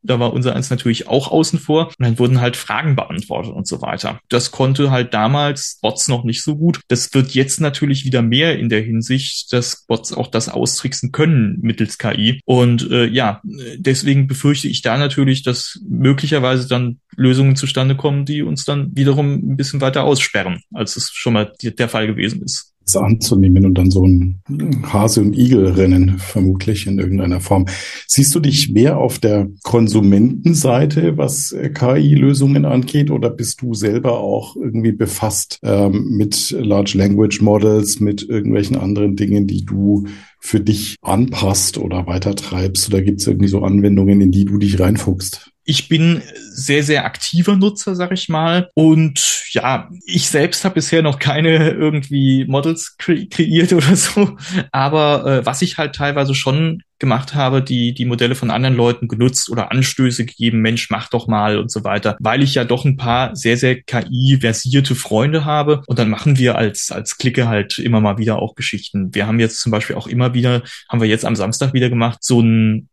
[SPEAKER 3] Da war unser eins natürlich auch außen vor. Und dann wurden halt Fragen beantwortet und so weiter. Das konnte halt damals Bots noch nicht so gut. Das wird jetzt natürlich wieder mehr in der Hinsicht, dass Bots auch das austricksen können mittels KI. Und deswegen befürchte ich da natürlich, dass möglicherweise dann Lösungen zustande kommen, die uns dann wiederum ein bisschen weiter aussperren, als es schon mal der Fall gewesen ist.
[SPEAKER 2] Anzunehmen und dann so ein Hase- und Igel-Rennen vermutlich in irgendeiner Form. Siehst du dich mehr auf der Konsumentenseite, was KI-Lösungen angeht, oder bist du selber auch irgendwie befasst mit Large Language Models, mit irgendwelchen anderen Dingen, die du für dich anpasst oder weitertreibst? Oder gibt es irgendwie so Anwendungen, in die du dich reinfuchst?
[SPEAKER 3] Ich bin sehr, sehr aktiver Nutzer, sag ich mal. Und ja, ich selbst habe bisher noch keine irgendwie Models kreiert oder so. Aber was ich halt teilweise schon gemacht habe, die Modelle von anderen Leuten genutzt oder Anstöße gegeben, Mensch, mach doch mal und so weiter, weil ich ja doch ein paar sehr, sehr KI-versierte Freunde habe und dann machen wir als Clique halt immer mal wieder auch Geschichten. Wir haben jetzt zum Beispiel auch immer wieder, haben wir jetzt am Samstag wieder gemacht, so einen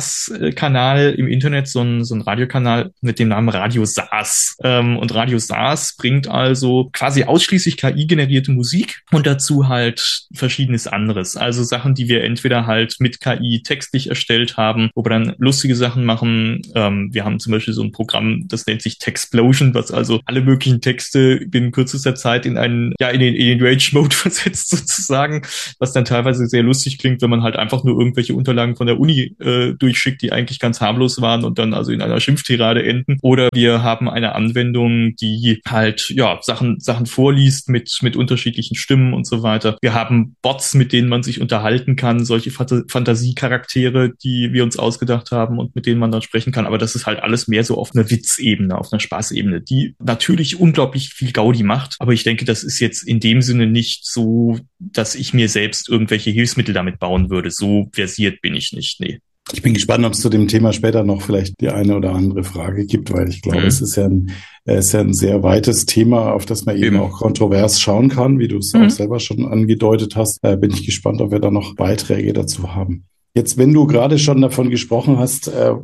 [SPEAKER 3] Spaßkanal im Internet, so ein Radiokanal mit dem Namen Radio SARS. Und Radio SARS bringt also quasi ausschließlich KI-generierte Musik und dazu halt verschiedenes anderes. Also Sachen, die wir entweder halt mit KI textlich erstellt haben, wo wir dann lustige Sachen machen. Wir haben zum Beispiel so ein Programm, das nennt sich Textplosion, was also alle möglichen Texte binnen kürzester Zeit in den Rage-Mode versetzt sozusagen, was dann teilweise sehr lustig klingt, wenn man halt einfach nur irgendwelche Unterlagen von der Uni durchschickt, die eigentlich ganz harmlos waren und dann also in einer Schimpftirade enden. Oder wir haben eine Anwendung, die halt Sachen vorliest mit unterschiedlichen Stimmen und so weiter. Wir haben Bots, mit denen man sich unterhalten kann, solche Fantasiecharaktere, die wir uns ausgedacht haben und mit denen man dann sprechen kann. Aber das ist halt alles mehr so auf einer Witzebene, auf einer Spaßebene, die natürlich unglaublich viel Gaudi macht. Aber ich denke, das ist jetzt in dem Sinne nicht so, dass ich mir selbst irgendwelche Hilfsmittel damit bauen würde. So versiert bin ich nicht, nee.
[SPEAKER 2] Ich bin gespannt, ob es zu dem Thema später noch vielleicht die eine oder andere Frage gibt, weil ich glaube, es ist ja ein sehr weites Thema, auf das man eben auch kontrovers schauen kann, wie du es auch selber schon angedeutet hast. Bin ich gespannt, ob wir da noch Beiträge dazu haben. Jetzt, wenn du gerade schon davon gesprochen hast,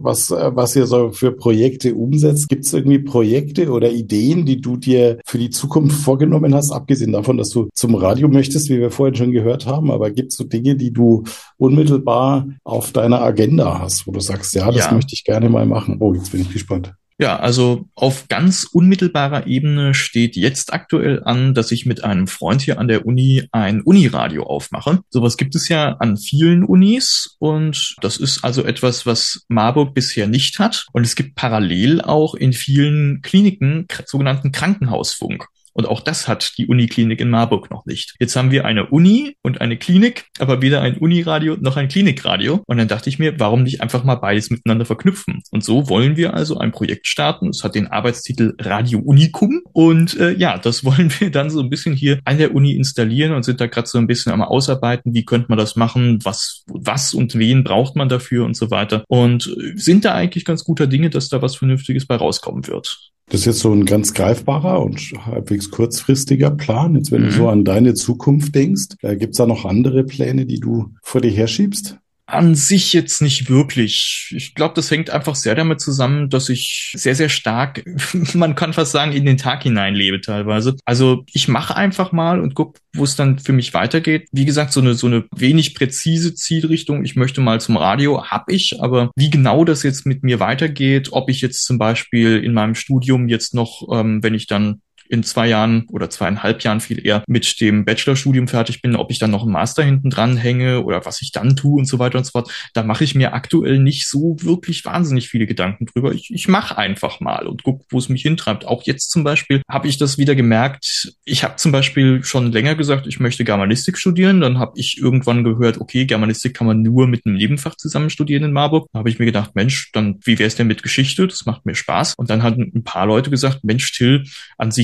[SPEAKER 2] was ihr so für Projekte umsetzt, gibt es irgendwie Projekte oder Ideen, die du dir für die Zukunft vorgenommen hast, abgesehen davon, dass du zum Radio möchtest, wie wir vorhin schon gehört haben, aber gibt es so Dinge, die du unmittelbar auf deiner Agenda hast, wo du sagst, das möchte ich gerne mal machen? Oh, jetzt bin ich gespannt.
[SPEAKER 3] Ja, also auf ganz unmittelbarer Ebene steht jetzt aktuell an, dass ich mit einem Freund hier an der Uni ein Uniradio aufmache. Sowas gibt es ja an vielen Unis und das ist also etwas, was Marburg bisher nicht hat. Und es gibt parallel auch in vielen Kliniken sogenannten Krankenhausfunk. Und auch das hat die Uniklinik in Marburg noch nicht. Jetzt haben wir eine Uni und eine Klinik, aber weder ein Uniradio noch ein Klinikradio. Und dann dachte ich mir, warum nicht einfach mal beides miteinander verknüpfen? Und so wollen wir also ein Projekt starten. Es hat den Arbeitstitel Radio Unikum. Und das wollen wir dann so ein bisschen hier an der Uni installieren und sind da gerade so ein bisschen am Ausarbeiten. Wie könnte man das machen? Was und wen braucht man dafür und so weiter? Und sind da eigentlich ganz guter Dinge, dass da was Vernünftiges bei rauskommen wird.
[SPEAKER 2] Das ist jetzt so ein ganz greifbarer und halbwegs kurzfristiger Plan. Jetzt, wenn du so an deine Zukunft denkst, gibt's da noch andere Pläne, die du vor dir herschiebst?
[SPEAKER 3] An sich jetzt nicht wirklich. Ich glaube, das hängt einfach sehr damit zusammen, dass ich sehr, sehr stark, man kann fast sagen, in den Tag hinein lebe teilweise. Also ich mache einfach mal und gucke, wo es dann für mich weitergeht. Wie gesagt, so eine wenig präzise Zielrichtung. Ich möchte mal zum Radio, habe ich, aber wie genau das jetzt mit mir weitergeht, ob ich jetzt zum Beispiel in meinem Studium jetzt noch, wenn ich dann in 2 Jahren oder 2,5 Jahren viel eher mit dem Bachelorstudium fertig bin, ob ich dann noch einen Master hinten dran hänge oder was ich dann tue und so weiter und so fort. Da mache ich mir aktuell nicht so wirklich wahnsinnig viele Gedanken drüber. Ich mache einfach mal und gucke, wo es mich hintreibt. Auch jetzt zum Beispiel habe ich das wieder gemerkt. Ich habe zum Beispiel schon länger gesagt, ich möchte Germanistik studieren. Dann habe ich irgendwann gehört, okay, Germanistik kann man nur mit einem Nebenfach zusammen studieren in Marburg. Da habe ich mir gedacht, Mensch, dann wie wäre es denn mit Geschichte? Das macht mir Spaß. Und dann haben ein paar Leute gesagt, Mensch, Till, an sich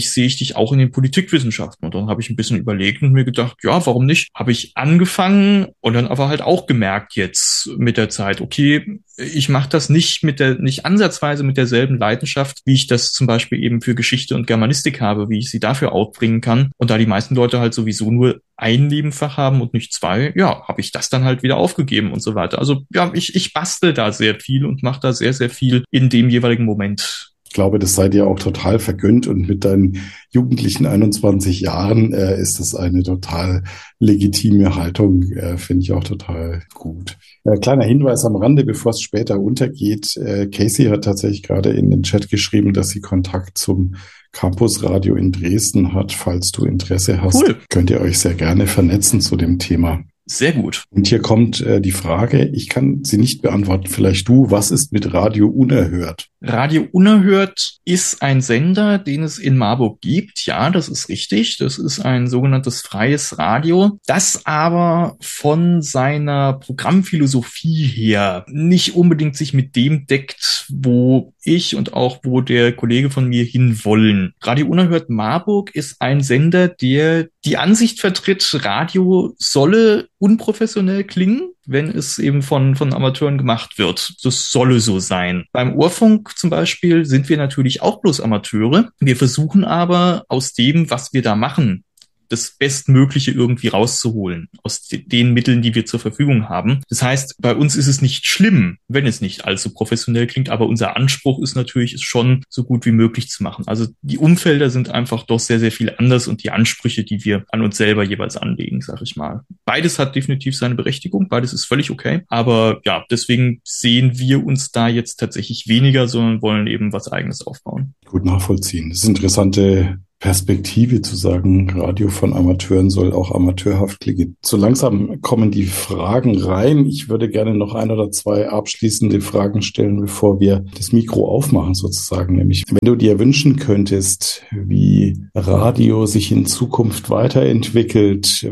[SPEAKER 3] vielleicht sehe ich dich auch in den Politikwissenschaften. Und dann habe ich ein bisschen überlegt und mir gedacht, ja, warum nicht? Habe ich angefangen und dann aber halt auch gemerkt jetzt mit der Zeit, okay, ich mache das nicht ansatzweise mit derselben Leidenschaft, wie ich das zum Beispiel eben für Geschichte und Germanistik habe, wie ich sie dafür aufbringen kann. Und da die meisten Leute halt sowieso nur ein Nebenfach haben und nicht zwei, ja, habe ich das dann halt wieder aufgegeben und so weiter. Also ja, ich bastel da sehr viel und mache da sehr, sehr viel in dem jeweiligen Moment.
[SPEAKER 2] Ich glaube, das sei dir auch total vergönnt und mit deinen jugendlichen 21 Jahren ist das eine total legitime Haltung, finde ich auch total gut. Kleiner Hinweis am Rande, bevor es später untergeht. Casey hat tatsächlich gerade in den Chat geschrieben, dass sie Kontakt zum Campusradio in Dresden hat. Falls du Interesse hast, cool, könnt ihr euch sehr gerne vernetzen zu dem Thema.
[SPEAKER 3] Sehr gut.
[SPEAKER 2] Und hier kommt die Frage, ich kann sie nicht beantworten, vielleicht du, was ist mit Radio Unerhört?
[SPEAKER 3] Radio Unerhört ist ein Sender, den es in Marburg gibt. Ja, das ist richtig. Das ist ein sogenanntes freies Radio, das aber von seiner Programmphilosophie her nicht unbedingt sich mit dem deckt, wo ich und auch wo der Kollege von mir hinwollen. Radio Unerhört Marburg ist ein Sender, der die Ansicht vertritt, Radio solle unprofessionell klingen, wenn es eben von Amateuren gemacht wird. Das solle so sein. Beim Ohrfunk zum Beispiel sind wir natürlich auch bloß Amateure. Wir versuchen aber aus dem, was wir da machen, das Bestmögliche irgendwie rauszuholen aus den Mitteln, die wir zur Verfügung haben. Das heißt, bei uns ist es nicht schlimm, wenn es nicht allzu professionell klingt, aber unser Anspruch ist natürlich, es schon so gut wie möglich zu machen. Also die Umfelder sind einfach doch sehr, sehr viel anders und die Ansprüche, die wir an uns selber jeweils anlegen, sag ich mal. Beides hat definitiv seine Berechtigung, beides ist völlig okay, aber ja, deswegen sehen wir uns da jetzt tatsächlich weniger, sondern wollen eben was Eigenes aufbauen.
[SPEAKER 2] Gut nachvollziehen. Das ist interessante Perspektive zu sagen, Radio von Amateuren soll auch amateurhaft klingen. So langsam kommen die Fragen rein. Ich würde gerne noch ein oder zwei abschließende Fragen stellen, bevor wir das Mikro aufmachen sozusagen. Nämlich, wenn du dir wünschen könntest, wie Radio sich in Zukunft weiterentwickelt,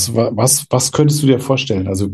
[SPEAKER 2] was könntest du dir vorstellen? Also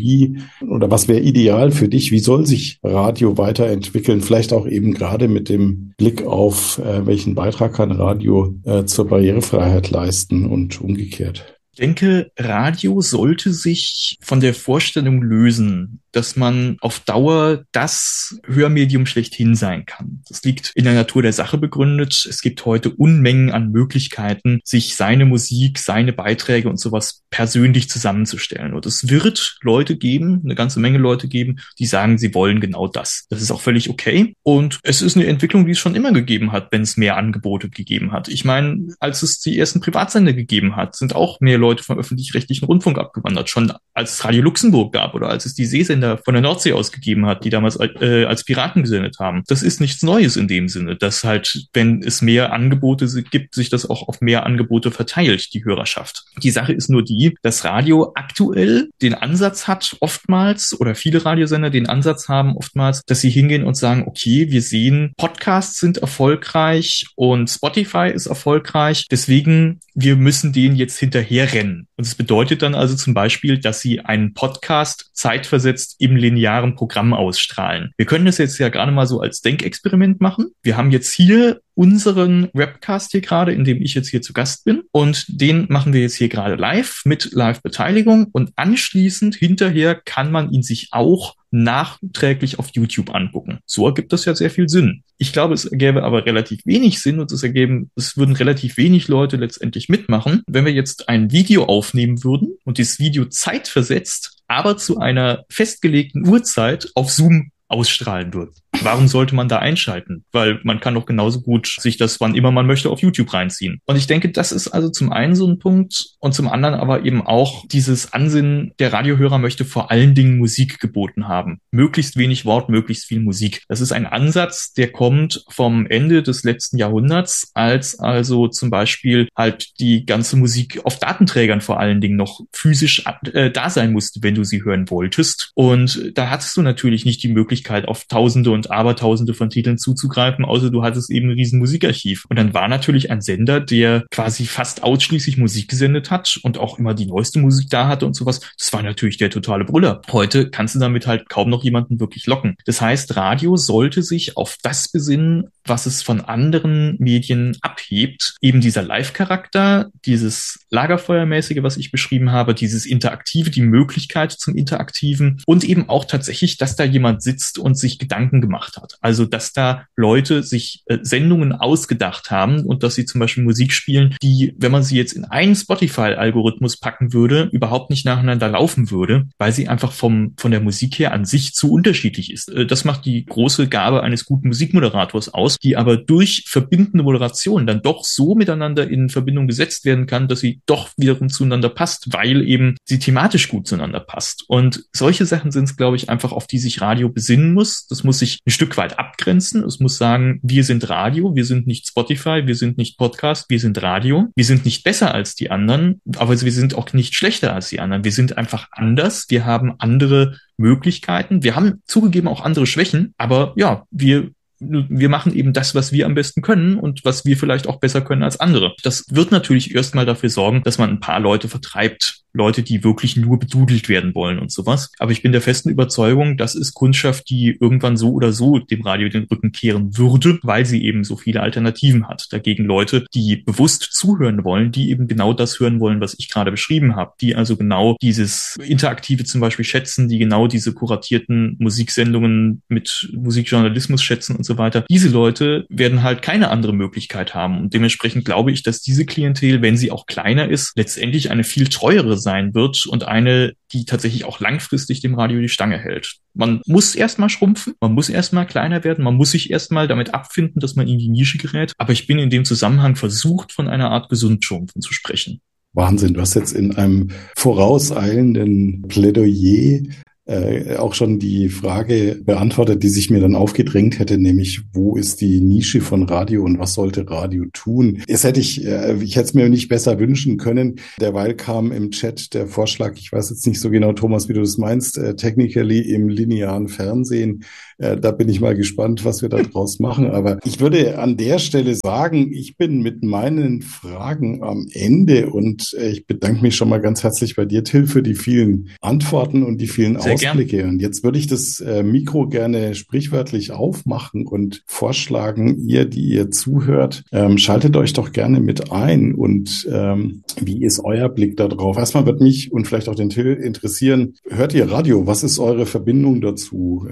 [SPEAKER 2] was wäre ideal für dich? Wie soll sich Radio weiterentwickeln? Vielleicht auch eben gerade mit dem Blick auf, welchen Beitrag kann Radio zur Barrierefreiheit leisten und umgekehrt.
[SPEAKER 3] Ich denke, Radio sollte sich von der Vorstellung lösen, dass man auf Dauer das Hörmedium schlechthin sein kann. Das liegt in der Natur der Sache begründet. Es gibt heute Unmengen an Möglichkeiten, sich seine Musik, seine Beiträge und sowas persönlich zusammenzustellen. Und es wird Leute geben, eine ganze Menge Leute geben, die sagen, sie wollen genau das. Das ist auch völlig okay. Und es ist eine Entwicklung, die es schon immer gegeben hat, wenn es mehr Angebote gegeben hat. Ich meine, als es die ersten Privatsender gegeben hat, sind auch mehr Leute vom öffentlich-rechtlichen Rundfunk abgewandert. Schon als es Radio Luxemburg gab oder als es die Seesender von der Nordsee ausgegeben hat, die damals als Piraten gesendet haben. Das ist nichts Neues in dem Sinne, dass halt, wenn es mehr Angebote gibt, sich das auch auf mehr Angebote verteilt, die Hörerschaft. Die Sache ist nur die, dass Radio aktuell den Ansatz hat, oftmals, oder viele Radiosender den Ansatz haben oftmals, dass sie hingehen und sagen, okay, wir sehen, Podcasts sind erfolgreich und Spotify ist erfolgreich, deswegen, wir müssen denen jetzt hinterherrennen. Und es bedeutet dann also zum Beispiel, dass sie einen Podcast zeitversetzt im linearen Programm ausstrahlen. Wir können das jetzt ja gerade mal so als Denkexperiment machen. Wir haben jetzt hier unseren Webcast hier gerade, in dem ich jetzt hier zu Gast bin. Und den machen wir jetzt hier gerade live mit Live-Beteiligung. Und anschließend hinterher kann man ihn sich auch nachträglich auf YouTube angucken. So ergibt das ja sehr viel Sinn. Ich glaube, es ergäbe aber relativ wenig Sinn und es würden relativ wenig Leute letztendlich mitmachen, wenn wir jetzt ein Video aufnehmen würden und dieses Video zeitversetzt, aber zu einer festgelegten Uhrzeit auf Zoom ausstrahlen würden. Warum sollte man da einschalten? Weil man kann doch genauso gut sich das, wann immer man möchte, auf YouTube reinziehen. Und ich denke, das ist also zum einen so ein Punkt und zum anderen aber eben auch dieses Ansinnen, der Radiohörer möchte vor allen Dingen Musik geboten haben. Möglichst wenig Wort, möglichst viel Musik. Das ist ein Ansatz, der kommt vom Ende des letzten Jahrhunderts, als also zum Beispiel halt die ganze Musik auf Datenträgern vor allen Dingen noch physisch da sein musste, wenn du sie hören wolltest. Und da hattest du natürlich nicht die Möglichkeit, auf Tausende und Abertausende von Titeln zuzugreifen, außer du hattest eben ein riesen Musikarchiv. Und dann war natürlich ein Sender, der quasi fast ausschließlich Musik gesendet hat und auch immer die neueste Musik da hatte und sowas. Das war natürlich der totale Brüller. Heute kannst du damit halt kaum noch jemanden wirklich locken. Das heißt, Radio sollte sich auf das besinnen, was es von anderen Medien abhebt. Eben dieser Live-Charakter, dieses Lagerfeuermäßige, was ich beschrieben habe, dieses Interaktive, die Möglichkeit zum Interaktiven und eben auch tatsächlich, dass da jemand sitzt und sich Gedanken gemacht hat. Also, dass da Leute sich Sendungen ausgedacht haben und dass sie zum Beispiel Musik spielen, die, wenn man sie jetzt in einen Spotify-Algorithmus packen würde, überhaupt nicht nacheinander laufen würde, weil sie einfach von der Musik her an sich zu unterschiedlich ist. Das macht die große Gabe eines guten Musikmoderators aus, die aber durch verbindende Moderation dann doch so miteinander in Verbindung gesetzt werden kann, dass sie doch wiederum zueinander passt, weil eben sie thematisch gut zueinander passt. Und solche Sachen sind es, glaube ich, einfach, auf die sich Radio besinnen muss. Das muss sich ein Stück weit abgrenzen. Es muss sagen, wir sind Radio, wir sind nicht Spotify, wir sind nicht Podcast, wir sind Radio. Wir sind nicht besser als die anderen, aber wir sind auch nicht schlechter als die anderen. Wir sind einfach anders. Wir haben andere Möglichkeiten. Wir haben zugegeben auch andere Schwächen, aber ja, wir machen eben das, was wir am besten können und was wir vielleicht auch besser können als andere. Das wird natürlich erstmal dafür sorgen, dass man ein paar Leute vertreibt. Leute, die wirklich nur bedudelt werden wollen und sowas. Aber ich bin der festen Überzeugung, das ist Kundschaft, die irgendwann so oder so dem Radio den Rücken kehren würde, weil sie eben so viele Alternativen hat. Dagegen Leute, die bewusst zuhören wollen, die eben genau das hören wollen, was ich gerade beschrieben habe, die also genau dieses Interaktive zum Beispiel schätzen, die genau diese kuratierten Musiksendungen mit Musikjournalismus schätzen und so weiter. Diese Leute werden halt keine andere Möglichkeit haben. Und dementsprechend glaube ich, dass diese Klientel, wenn sie auch kleiner ist, letztendlich eine viel treuere sein wird und eine, die tatsächlich auch langfristig dem Radio die Stange hält. Man muss erstmal schrumpfen, man muss erstmal kleiner werden, man muss sich erstmal damit abfinden, dass man in die Nische gerät. Aber ich bin in dem Zusammenhang versucht, von einer Art Gesundschrumpfen zu sprechen.
[SPEAKER 2] Wahnsinn, du hast jetzt in einem vorauseilenden Plädoyer auch schon die Frage beantwortet, die sich mir dann aufgedrängt hätte, nämlich wo ist die Nische von Radio und was sollte Radio tun? Ich hätte es mir nicht besser wünschen können. Derweil kam im Chat der Vorschlag, ich weiß jetzt nicht so genau, Thomas, wie du das meinst, technically im linearen Fernsehen. Da bin ich mal gespannt, was wir da draus machen. Aber ich würde an der Stelle sagen, ich bin mit meinen Fragen am Ende und ich bedanke mich schon mal ganz herzlich bei dir, Till, für die vielen Antworten und die vielen Ausblicke. Gern. Und jetzt würde ich das Mikro gerne sprichwörtlich aufmachen und vorschlagen, die ihr zuhört, schaltet euch doch gerne mit ein. Und wie ist euer Blick da drauf? Erstmal wird mich und vielleicht auch den Till interessieren, hört ihr Radio? Was ist eure Verbindung dazu?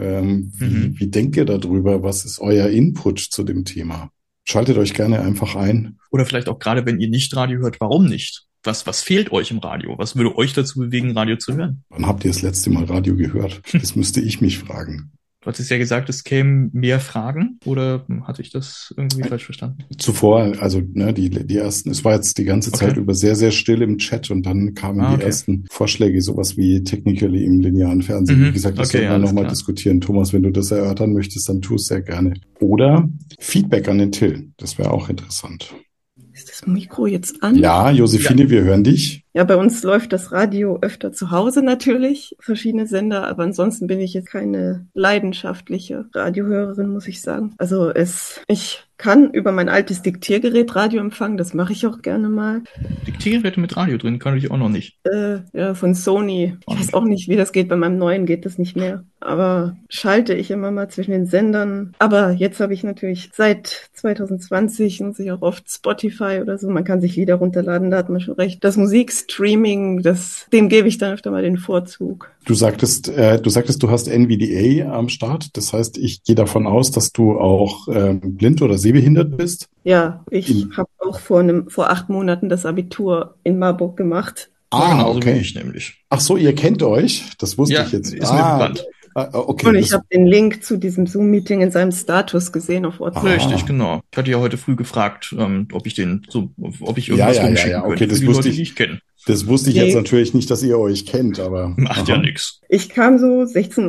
[SPEAKER 2] Wie denkt ihr darüber? Was ist euer Input zu dem Thema? Schaltet euch gerne einfach ein.
[SPEAKER 3] Oder vielleicht auch gerade, wenn ihr nicht Radio hört, warum nicht? Was fehlt euch im Radio? Was würde euch dazu bewegen, Radio zu hören?
[SPEAKER 2] Wann habt ihr das letzte Mal Radio gehört? Das müsste ich mich fragen.
[SPEAKER 3] Du hattest ja gesagt, es kämen mehr Fragen, oder hatte ich das irgendwie falsch verstanden?
[SPEAKER 2] Zuvor, also die ersten, es war jetzt die ganze Zeit über sehr, sehr still im Chat und dann kamen die ersten Vorschläge, sowas wie technically im linearen Fernsehen. Wie gesagt, das sollten wir nochmal diskutieren. Thomas, wenn du das erörtern möchtest, dann tu es sehr gerne. Oder Feedback an den Till, das wäre auch interessant.
[SPEAKER 4] Ist das Mikro jetzt an?
[SPEAKER 2] Ja, Josephine, wir hören dich.
[SPEAKER 4] Ja, bei uns läuft das Radio öfter zu Hause natürlich, verschiedene Sender, aber ansonsten bin ich jetzt keine leidenschaftliche Radiohörerin, muss ich sagen. Also ich kann über mein altes Diktiergerät Radio empfangen, das mache ich auch gerne mal.
[SPEAKER 3] Diktiergeräte mit Radio drin kann ich auch noch nicht.
[SPEAKER 4] Ja, von Sony. Ich weiß auch nicht, wie das geht, bei meinem neuen geht das nicht mehr. Aber schalte ich immer mal zwischen den Sendern. Aber jetzt habe ich natürlich seit 2020 nutze ich auch oft Spotify oder so. Man kann sich Lieder runterladen, da hat man schon recht. Das Musikstreaming, dem gebe ich dann öfter mal den Vorzug.
[SPEAKER 2] Du sagtest, du hast NVDA am Start. Das heißt, ich gehe davon aus, dass du auch blind oder sehbehindert bist.
[SPEAKER 4] Ja, ich habe auch vor 8 Monaten das Abitur in Marburg gemacht.
[SPEAKER 2] Okay.
[SPEAKER 3] Wie ich nämlich.
[SPEAKER 2] Ach so, ihr kennt euch? Das wusste ich jetzt.
[SPEAKER 3] Ist mir bekannt.
[SPEAKER 2] Okay,
[SPEAKER 4] und ich habe den Link zu diesem Zoom-Meeting in seinem Status gesehen auf WhatsApp.
[SPEAKER 3] Richtig, genau. Ich hatte ja heute früh gefragt, ob ich irgendwas rumschicken
[SPEAKER 2] okay,
[SPEAKER 3] könnte für die Leute, die ich kenne.
[SPEAKER 2] Das wusste ich jetzt natürlich nicht, dass ihr euch kennt, aber...
[SPEAKER 3] Macht ja nichts.
[SPEAKER 4] Ich kam so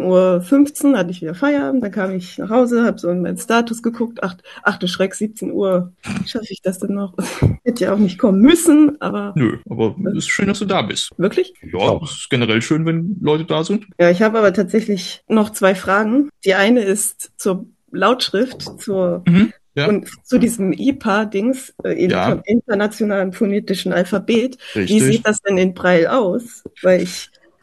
[SPEAKER 4] 16:15 Uhr, hatte ich wieder Feierabend, dann kam ich nach Hause, habe so in meinen Status geguckt, ach du Schreck, 17 Uhr, schaffe ich das denn noch? Hätte ja auch nicht kommen müssen, aber...
[SPEAKER 3] Nö, aber es ist schön, dass du da bist.
[SPEAKER 4] Wirklich?
[SPEAKER 3] Ja, es ist generell schön, wenn Leute da sind.
[SPEAKER 4] Ja, ich habe aber tatsächlich noch 2 Fragen. Die eine ist zur Lautschrift, und zu diesem IPA-Dings, internationalen phonetischen Alphabet.
[SPEAKER 3] Richtig.
[SPEAKER 4] Wie sieht das denn in Braille aus? Weil ich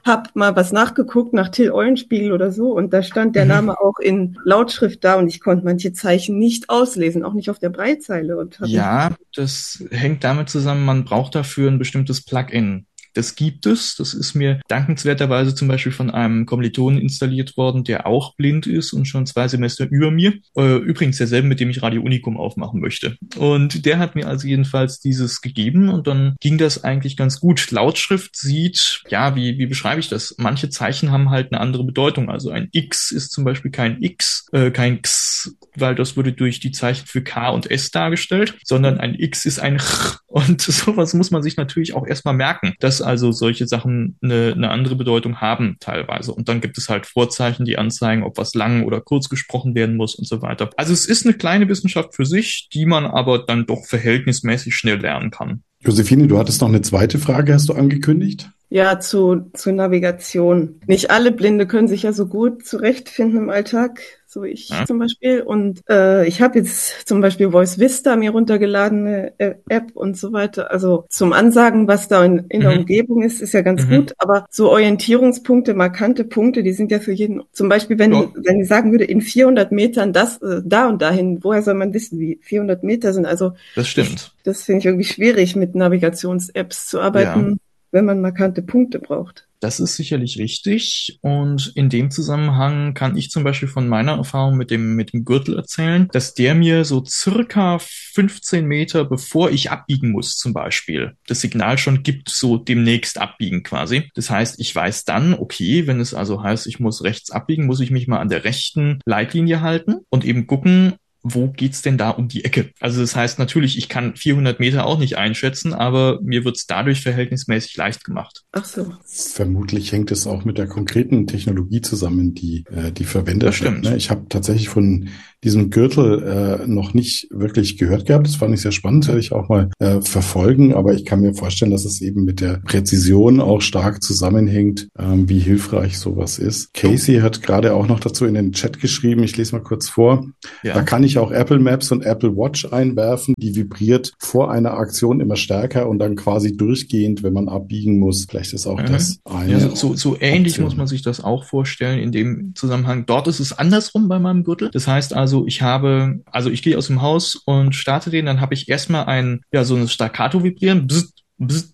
[SPEAKER 4] hab mal was nachgeguckt nach Till Eulenspiegel oder so und da stand der Name auch in Lautschrift da und ich konnte manche Zeichen nicht auslesen, auch nicht auf der Breitzeile. Und
[SPEAKER 3] ja, das hängt damit zusammen, man braucht dafür ein bestimmtes Plugin. Das gibt es. Das ist mir dankenswerterweise zum Beispiel von einem Kommilitonen installiert worden, der auch blind ist und schon 2 Semester über mir. Übrigens derselben, mit dem ich Radio Unicum aufmachen möchte. Und der hat mir also jedenfalls dieses gegeben und dann ging das eigentlich ganz gut. Lautschrift sieht, ja, wie beschreibe ich das? Manche Zeichen haben halt eine andere Bedeutung. Also ein X ist zum Beispiel kein X, kein X, weil das wurde durch die Zeichen für K und S dargestellt, sondern ein X ist ein Ch. Und sowas muss man sich natürlich auch erstmal merken, dass also solche Sachen eine andere Bedeutung haben teilweise. Und dann gibt es halt Vorzeichen, die anzeigen, ob was lang oder kurz gesprochen werden muss und so weiter. Also es ist eine kleine Wissenschaft für sich, die man aber dann doch verhältnismäßig schnell lernen kann.
[SPEAKER 2] Josephine, du hattest noch eine zweite Frage, hast du angekündigt?
[SPEAKER 4] Ja, zu Navigation. Nicht alle Blinde können sich ja so gut zurechtfinden im Alltag, so ich zum Beispiel. Und ich habe jetzt zum Beispiel Voice Vista mir runtergeladen, eine App und so weiter. Also zum Ansagen, was da in der Umgebung ist ja ganz gut. Aber so Orientierungspunkte, markante Punkte, die sind ja für jeden. Zum Beispiel, wenn ich sagen würde, in 400 Metern das, da und dahin, woher soll man wissen, wie 400 Meter sind? Also
[SPEAKER 3] das stimmt.
[SPEAKER 4] Das finde ich irgendwie schwierig, mit Navigations-Apps zu arbeiten. Ja. Wenn man markante Punkte braucht.
[SPEAKER 3] Das ist sicherlich richtig und in dem Zusammenhang kann ich zum Beispiel von meiner Erfahrung mit dem Gürtel erzählen, dass der mir so circa 15 Meter bevor ich abbiegen muss zum Beispiel das Signal schon gibt, so demnächst abbiegen quasi. Das heißt, ich weiß dann, okay, wenn es also heißt, ich muss rechts abbiegen, muss ich mich mal an der rechten Leitlinie halten und eben gucken, wo geht's denn da um die Ecke? Also das heißt natürlich, ich kann 400 Meter auch nicht einschätzen, aber mir wird's dadurch verhältnismäßig leicht gemacht.
[SPEAKER 4] Ach so.
[SPEAKER 2] Vermutlich hängt es auch mit der konkreten Technologie zusammen, die verwendet wird. Ne? Ich habe tatsächlich von diesem Gürtel noch nicht wirklich gehört gehabt. Das fand ich sehr spannend, werde ich auch mal verfolgen. Aber ich kann mir vorstellen, dass es eben mit der Präzision auch stark zusammenhängt, wie hilfreich sowas ist. Casey hat gerade auch noch dazu in den Chat geschrieben, ich lese mal kurz vor. Ja. Da kann ich auch Apple Maps und Apple Watch einwerfen. Die vibriert vor einer Aktion immer stärker und dann quasi durchgehend, wenn man abbiegen muss. Vielleicht ist auch das eine.
[SPEAKER 3] Ja, so ähnlich Option. Muss man sich das auch vorstellen in dem Zusammenhang. Dort ist es andersrum bei meinem Gürtel. Das heißt also, ich gehe aus dem Haus und starte den, dann habe ich erstmal so ein Staccato vibrieren, bzzt, bzzt,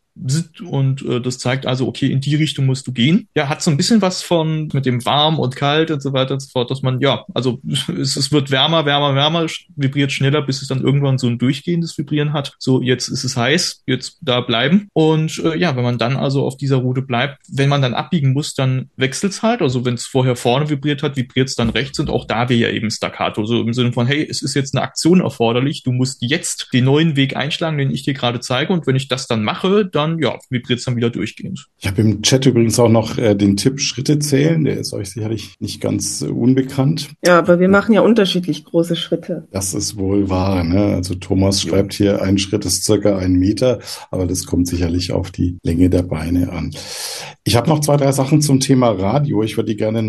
[SPEAKER 3] und das zeigt also, okay, in die Richtung musst du gehen. Ja, hat so ein bisschen was von mit dem warm und kalt und so weiter und so fort, dass man, es wird wärmer, vibriert schneller, bis es dann irgendwann so ein durchgehendes Vibrieren hat. So, jetzt ist es heiß, jetzt da bleiben. Und wenn man dann also auf dieser Route bleibt, wenn man dann abbiegen muss, dann wechselt's halt. Also wenn es vorher vorne vibriert hat, vibriert es dann rechts und auch da wäre ja eben Staccato. So im Sinne von, hey, es ist jetzt eine Aktion erforderlich, du musst jetzt den neuen Weg einschlagen, den ich dir gerade zeige und wenn ich das dann mache, dann vibriert es dann wieder durchgehend.
[SPEAKER 2] Ich habe im Chat übrigens auch noch den Tipp Schritte zählen, der ist euch sicherlich nicht ganz unbekannt.
[SPEAKER 4] Ja, aber wir machen ja unterschiedlich große Schritte.
[SPEAKER 2] Das ist wohl wahr, ne? Also Thomas schreibt hier, ein Schritt ist circa 1 Meter, aber das kommt sicherlich auf die Länge der Beine an. Ich habe noch 2, 3 Sachen zum Thema Radio. Ich würde die gerne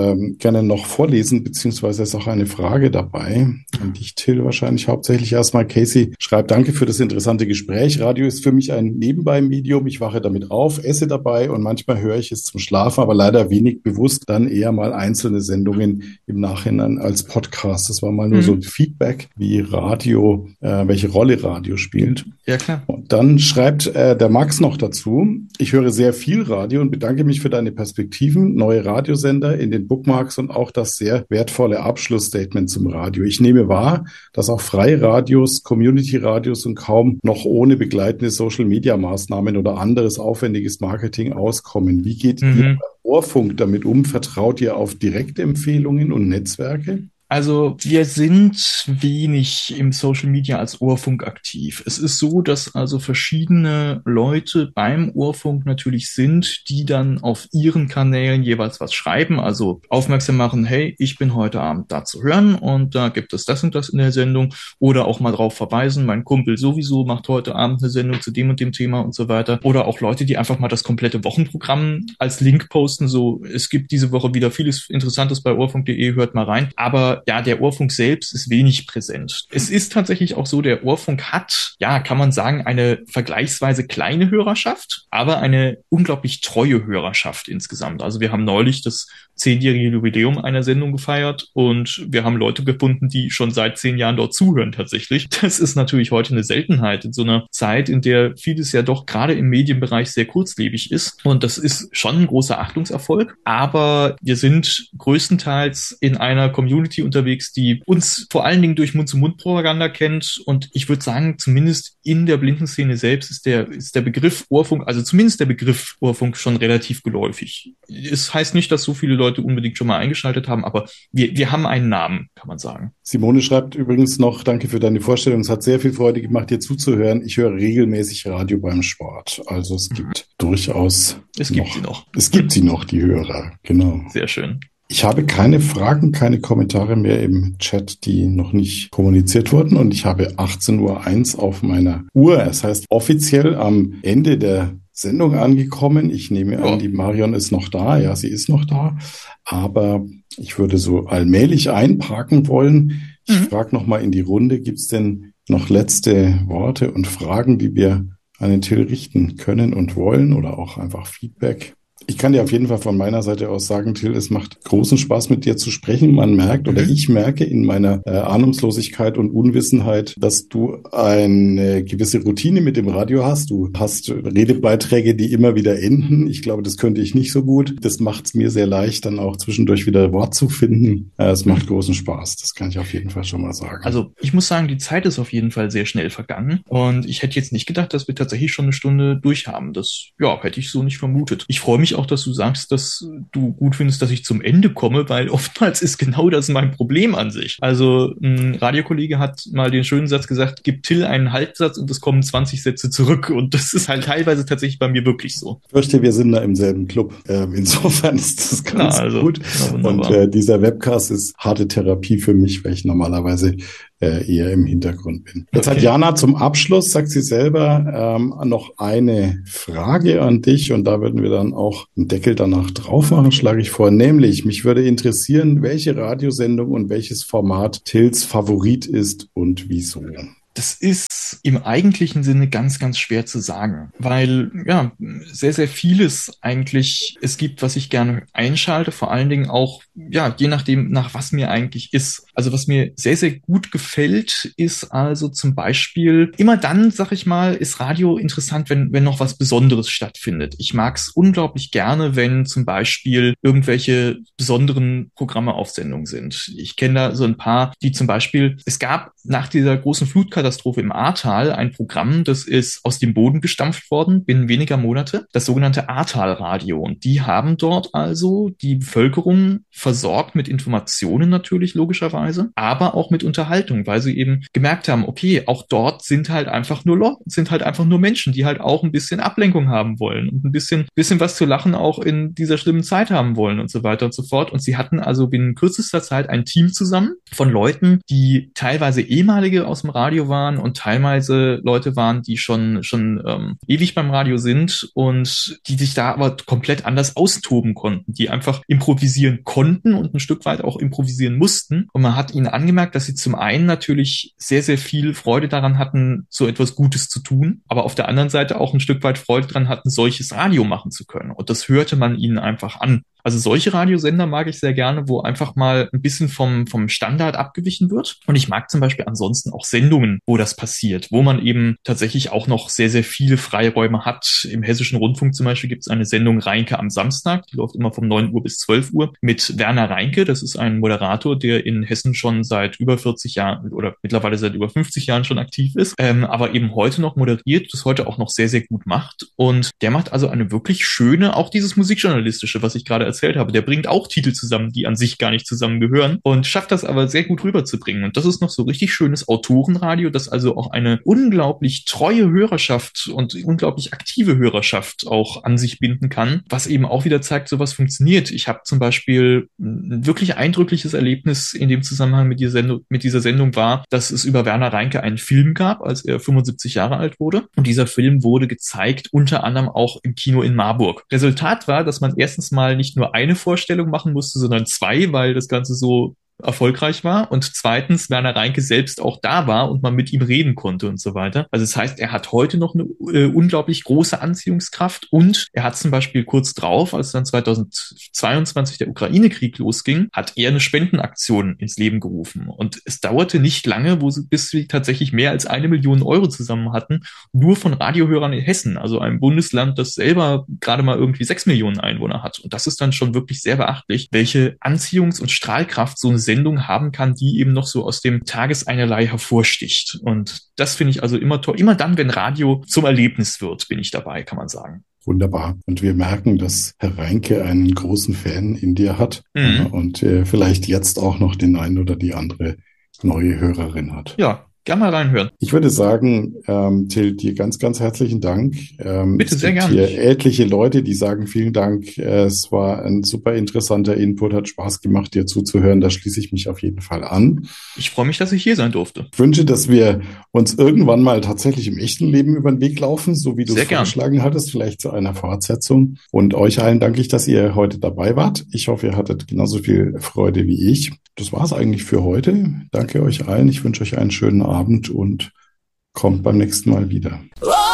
[SPEAKER 2] noch vorlesen, beziehungsweise ist auch eine Frage dabei, an dich, Till, wahrscheinlich hauptsächlich erstmal. Casey schreibt, danke für das interessante Gespräch. Radio ist für mich ein Nebenbei-Medium. Ich wache damit auf, esse dabei und manchmal höre ich es zum Schlafen, aber leider wenig bewusst, dann eher mal einzelne Sendungen im Nachhinein als Podcast. Das war mal nur so ein Feedback, wie Radio, welche Rolle Radio spielt.
[SPEAKER 3] Ja, klar.
[SPEAKER 2] Und dann schreibt der Max noch dazu, ich höre sehr viel Radio und bedanke mich für deine Perspektiven, neue Radiosender in den Bookmarks und auch das sehr wertvolle Abschlussstatement zum Radio. Ich nehme wahr, dass auch freie Radios, Community-Radios und kaum noch ohne begleitende Social-Media-Maßnahmen oder anderes aufwendiges Marketing auskommen. Wie geht ihr beim Ohrfunk damit um? Vertraut ihr auf Direktempfehlungen und Netzwerke?
[SPEAKER 3] Also wir sind wenig im Social Media als Ohrfunk aktiv. Es ist so, dass also verschiedene Leute beim Ohrfunk natürlich sind, die dann auf ihren Kanälen jeweils was schreiben, also aufmerksam machen, hey, ich bin heute Abend da zu hören und da gibt es das und das in der Sendung oder auch mal drauf verweisen, mein Kumpel sowieso macht heute Abend eine Sendung zu dem und dem Thema und so weiter. Oder auch Leute, die einfach mal das komplette Wochenprogramm als Link posten, so es gibt diese Woche wieder vieles Interessantes bei ohrfunk.de, hört mal rein. Aber aber ja, der Ohrfunk selbst ist wenig präsent. Es ist tatsächlich auch so, der Ohrfunk hat, ja, kann man sagen, eine vergleichsweise kleine Hörerschaft, aber eine unglaublich treue Hörerschaft insgesamt. Also wir haben neulich das 10-jährige Jubiläum einer Sendung gefeiert und wir haben Leute gefunden, die schon seit 10 Jahren dort zuhören tatsächlich. Das ist natürlich heute eine Seltenheit in so einer Zeit, in der vieles ja doch gerade im Medienbereich sehr kurzlebig ist. Und das ist schon ein großer Achtungserfolg. Aber wir sind größtenteils in einer Community unterwegs, die uns vor allen Dingen durch Mund-zu-Mund-Propaganda kennt. Und ich würde sagen, zumindest in der Blindenszene selbst ist der Begriff Ohrfunk, also zumindest der Begriff Ohrfunk schon relativ geläufig. Es heißt nicht, dass so viele Leute unbedingt schon mal eingeschaltet haben, aber wir haben einen Namen, kann man sagen.
[SPEAKER 2] Simone schreibt übrigens noch, danke für deine Vorstellung. Es hat sehr viel Freude gemacht, dir zuzuhören. Ich höre regelmäßig Radio beim Sport. Also es gibt durchaus
[SPEAKER 3] Es gibt sie noch.
[SPEAKER 2] Es gibt sie noch, die Hörer. Genau.
[SPEAKER 3] Sehr schön.
[SPEAKER 2] Ich habe keine Fragen, keine Kommentare mehr im Chat, die noch nicht kommuniziert wurden. Und ich habe 18:01 Uhr auf meiner Uhr. Es heißt offiziell am Ende der Sendung angekommen. Ich nehme an, die Marion ist noch da. Ja, sie ist noch da. Aber ich würde so allmählich einparken wollen. Ich frage nochmal in die Runde, gibt es denn noch letzte Worte und Fragen, die wir an den Till richten können und wollen oder auch einfach Feedback? Ich kann dir auf jeden Fall von meiner Seite aus sagen, Till, es macht großen Spaß, mit dir zu sprechen. Man merkt oder ich merke in meiner Ahnungslosigkeit und Unwissenheit, dass du eine gewisse Routine mit dem Radio hast. Du hast Redebeiträge, die immer wieder enden. Ich glaube, das könnte ich nicht so gut. Das macht es mir sehr leicht, dann auch zwischendurch wieder Wort zu finden. Es macht großen Spaß. Das kann ich auf jeden Fall schon mal sagen.
[SPEAKER 3] Also ich muss sagen, die Zeit ist auf jeden Fall sehr schnell vergangen. Und ich hätte jetzt nicht gedacht, dass wir tatsächlich schon eine Stunde durchhaben. Das, ja, hätte ich so nicht vermutet. Ich freue mich auch, dass du sagst, dass du gut findest, dass ich zum Ende komme, weil oftmals ist genau das mein Problem an sich. Also ein Radiokollege hat mal den schönen Satz gesagt, gib Till einen Halbsatz und es kommen 20 Sätze zurück. Und das ist halt teilweise tatsächlich bei mir wirklich so.
[SPEAKER 2] Ich fürchte, wir sind da im selben Club. Insofern ist das ganz gut. Und dieser Webcast ist harte Therapie für mich, weil ich normalerweise eher im Hintergrund bin. Jetzt hat Jana zum Abschluss, sagt sie selber, noch eine Frage an dich und da würden wir dann auch einen Deckel danach drauf machen, schlage ich vor. Nämlich, mich würde interessieren, welche Radiosendung und welches Format Tills Favorit ist und wieso.
[SPEAKER 3] Das ist im eigentlichen Sinne ganz, ganz schwer zu sagen, weil ja sehr, sehr vieles eigentlich es gibt, was ich gerne einschalte, vor allen Dingen auch, ja, je nachdem, nach was mir eigentlich ist. Also was mir sehr, sehr gut gefällt, ist also zum Beispiel immer dann, sag ich mal, ist Radio interessant, wenn noch was Besonderes stattfindet. Ich mag es unglaublich gerne, wenn zum Beispiel irgendwelche besonderen Programme auf Sendung sind. Ich kenne da so ein paar, die zum Beispiel, es gab nach dieser großen Flutkatastrophe im Ahrtal ein Programm, das ist aus dem Boden gestampft worden binnen weniger Monate, das sogenannte Ahrtal-Radio. Und die haben dort also die Bevölkerung versorgt mit Informationen natürlich logischerweise, aber auch mit Unterhaltung, weil sie eben gemerkt haben, okay, auch dort sind halt einfach nur Menschen, die halt auch ein bisschen Ablenkung haben wollen und ein bisschen was zu lachen auch in dieser schlimmen Zeit haben wollen und so weiter und so fort. Und sie hatten also binnen kürzester Zeit ein Team zusammen von Leuten, die teilweise ehemalige aus dem Radio waren und teilweise Leute waren, die schon ewig beim Radio sind und die sich da aber komplett anders austoben konnten, die einfach improvisieren konnten und ein Stück weit auch improvisieren mussten. Und man hat ihnen angemerkt, dass sie zum einen natürlich sehr, sehr viel Freude daran hatten, so etwas Gutes zu tun, aber auf der anderen Seite auch ein Stück weit Freude daran hatten, solches Radio machen zu können. Und das hörte man ihnen einfach an. Also solche Radiosender mag ich sehr gerne, wo einfach mal ein bisschen vom Standard abgewichen wird. Und ich mag zum Beispiel ansonsten auch Sendungen, wo das passiert, wo man eben tatsächlich auch noch sehr, sehr viele Freiräume hat. Im Hessischen Rundfunk zum Beispiel gibt es eine Sendung Reinke am Samstag, die läuft immer von 9 Uhr bis 12 Uhr mit Werner Reinke. Das ist ein Moderator, der in Hessen schon seit über 40 Jahren oder mittlerweile seit über 50 Jahren schon aktiv ist, aber eben heute noch moderiert, das heute auch noch sehr, sehr gut macht. Und der macht also eine wirklich schöne, auch dieses Musikjournalistische, was ich gerade erzählt habe, der bringt auch Titel zusammen, die an sich gar nicht zusammengehören und schafft das aber sehr gut rüberzubringen. Und das ist noch so richtig schönes Autorenradio, das also auch eine unglaublich treue Hörerschaft und unglaublich aktive Hörerschaft auch an sich binden kann, was eben auch wieder zeigt, sowas funktioniert. Ich habe zum Beispiel ein wirklich eindrückliches Erlebnis in dem Zusammenhang mit dieser Sendung war, dass es über Werner Reinke einen Film gab, als er 75 Jahre alt wurde. Und dieser Film wurde gezeigt, unter anderem auch im Kino in Marburg. Resultat war, dass man erstens mal nicht nur eine Vorstellung machen musste, sondern 2, weil das Ganze so erfolgreich war und zweitens Werner Reinke selbst auch da war und man mit ihm reden konnte und so weiter. Also das heißt, er hat heute noch eine unglaublich große Anziehungskraft und er hat zum Beispiel kurz drauf, als dann 2022 der Ukraine-Krieg losging, hat er eine Spendenaktion ins Leben gerufen und es dauerte nicht lange, bis sie tatsächlich mehr als 1 Million Euro zusammen hatten, nur von Radiohörern in Hessen, also einem Bundesland, das selber gerade mal irgendwie 6 Millionen Einwohner hat. Und das ist dann schon wirklich sehr beachtlich, welche Anziehungs- und Strahlkraft so eine Sendung haben kann, die eben noch so aus dem Tageseinerlei hervorsticht. Und das finde ich also immer toll. Immer dann, wenn Radio zum Erlebnis wird, bin ich dabei, kann man sagen.
[SPEAKER 2] Wunderbar. Und wir merken, dass Herr Reinke einen großen Fan in dir hat und vielleicht jetzt auch noch den einen oder die andere neue Hörerin hat.
[SPEAKER 3] Ja. Gerne mal reinhören.
[SPEAKER 2] Ich würde sagen, Till, dir ganz, ganz herzlichen Dank.
[SPEAKER 3] Bitte, sehr gerne.
[SPEAKER 2] Es gibt hier etliche Leute, die sagen vielen Dank. Es war ein super interessanter Input, hat Spaß gemacht, dir zuzuhören. Da schließe ich mich auf jeden Fall an.
[SPEAKER 3] Ich freue mich, dass ich hier sein durfte.
[SPEAKER 2] Ich wünsche, dass wir uns irgendwann mal tatsächlich im echten Leben über den Weg laufen, so wie du es vorgeschlagen hattest, vielleicht zu einer Fortsetzung. Und euch allen danke ich, dass ihr heute dabei wart. Ich hoffe, ihr hattet genauso viel Freude wie ich. Das war's eigentlich für heute. Danke euch allen. Ich wünsche euch einen schönen Abend und kommt beim nächsten Mal wieder.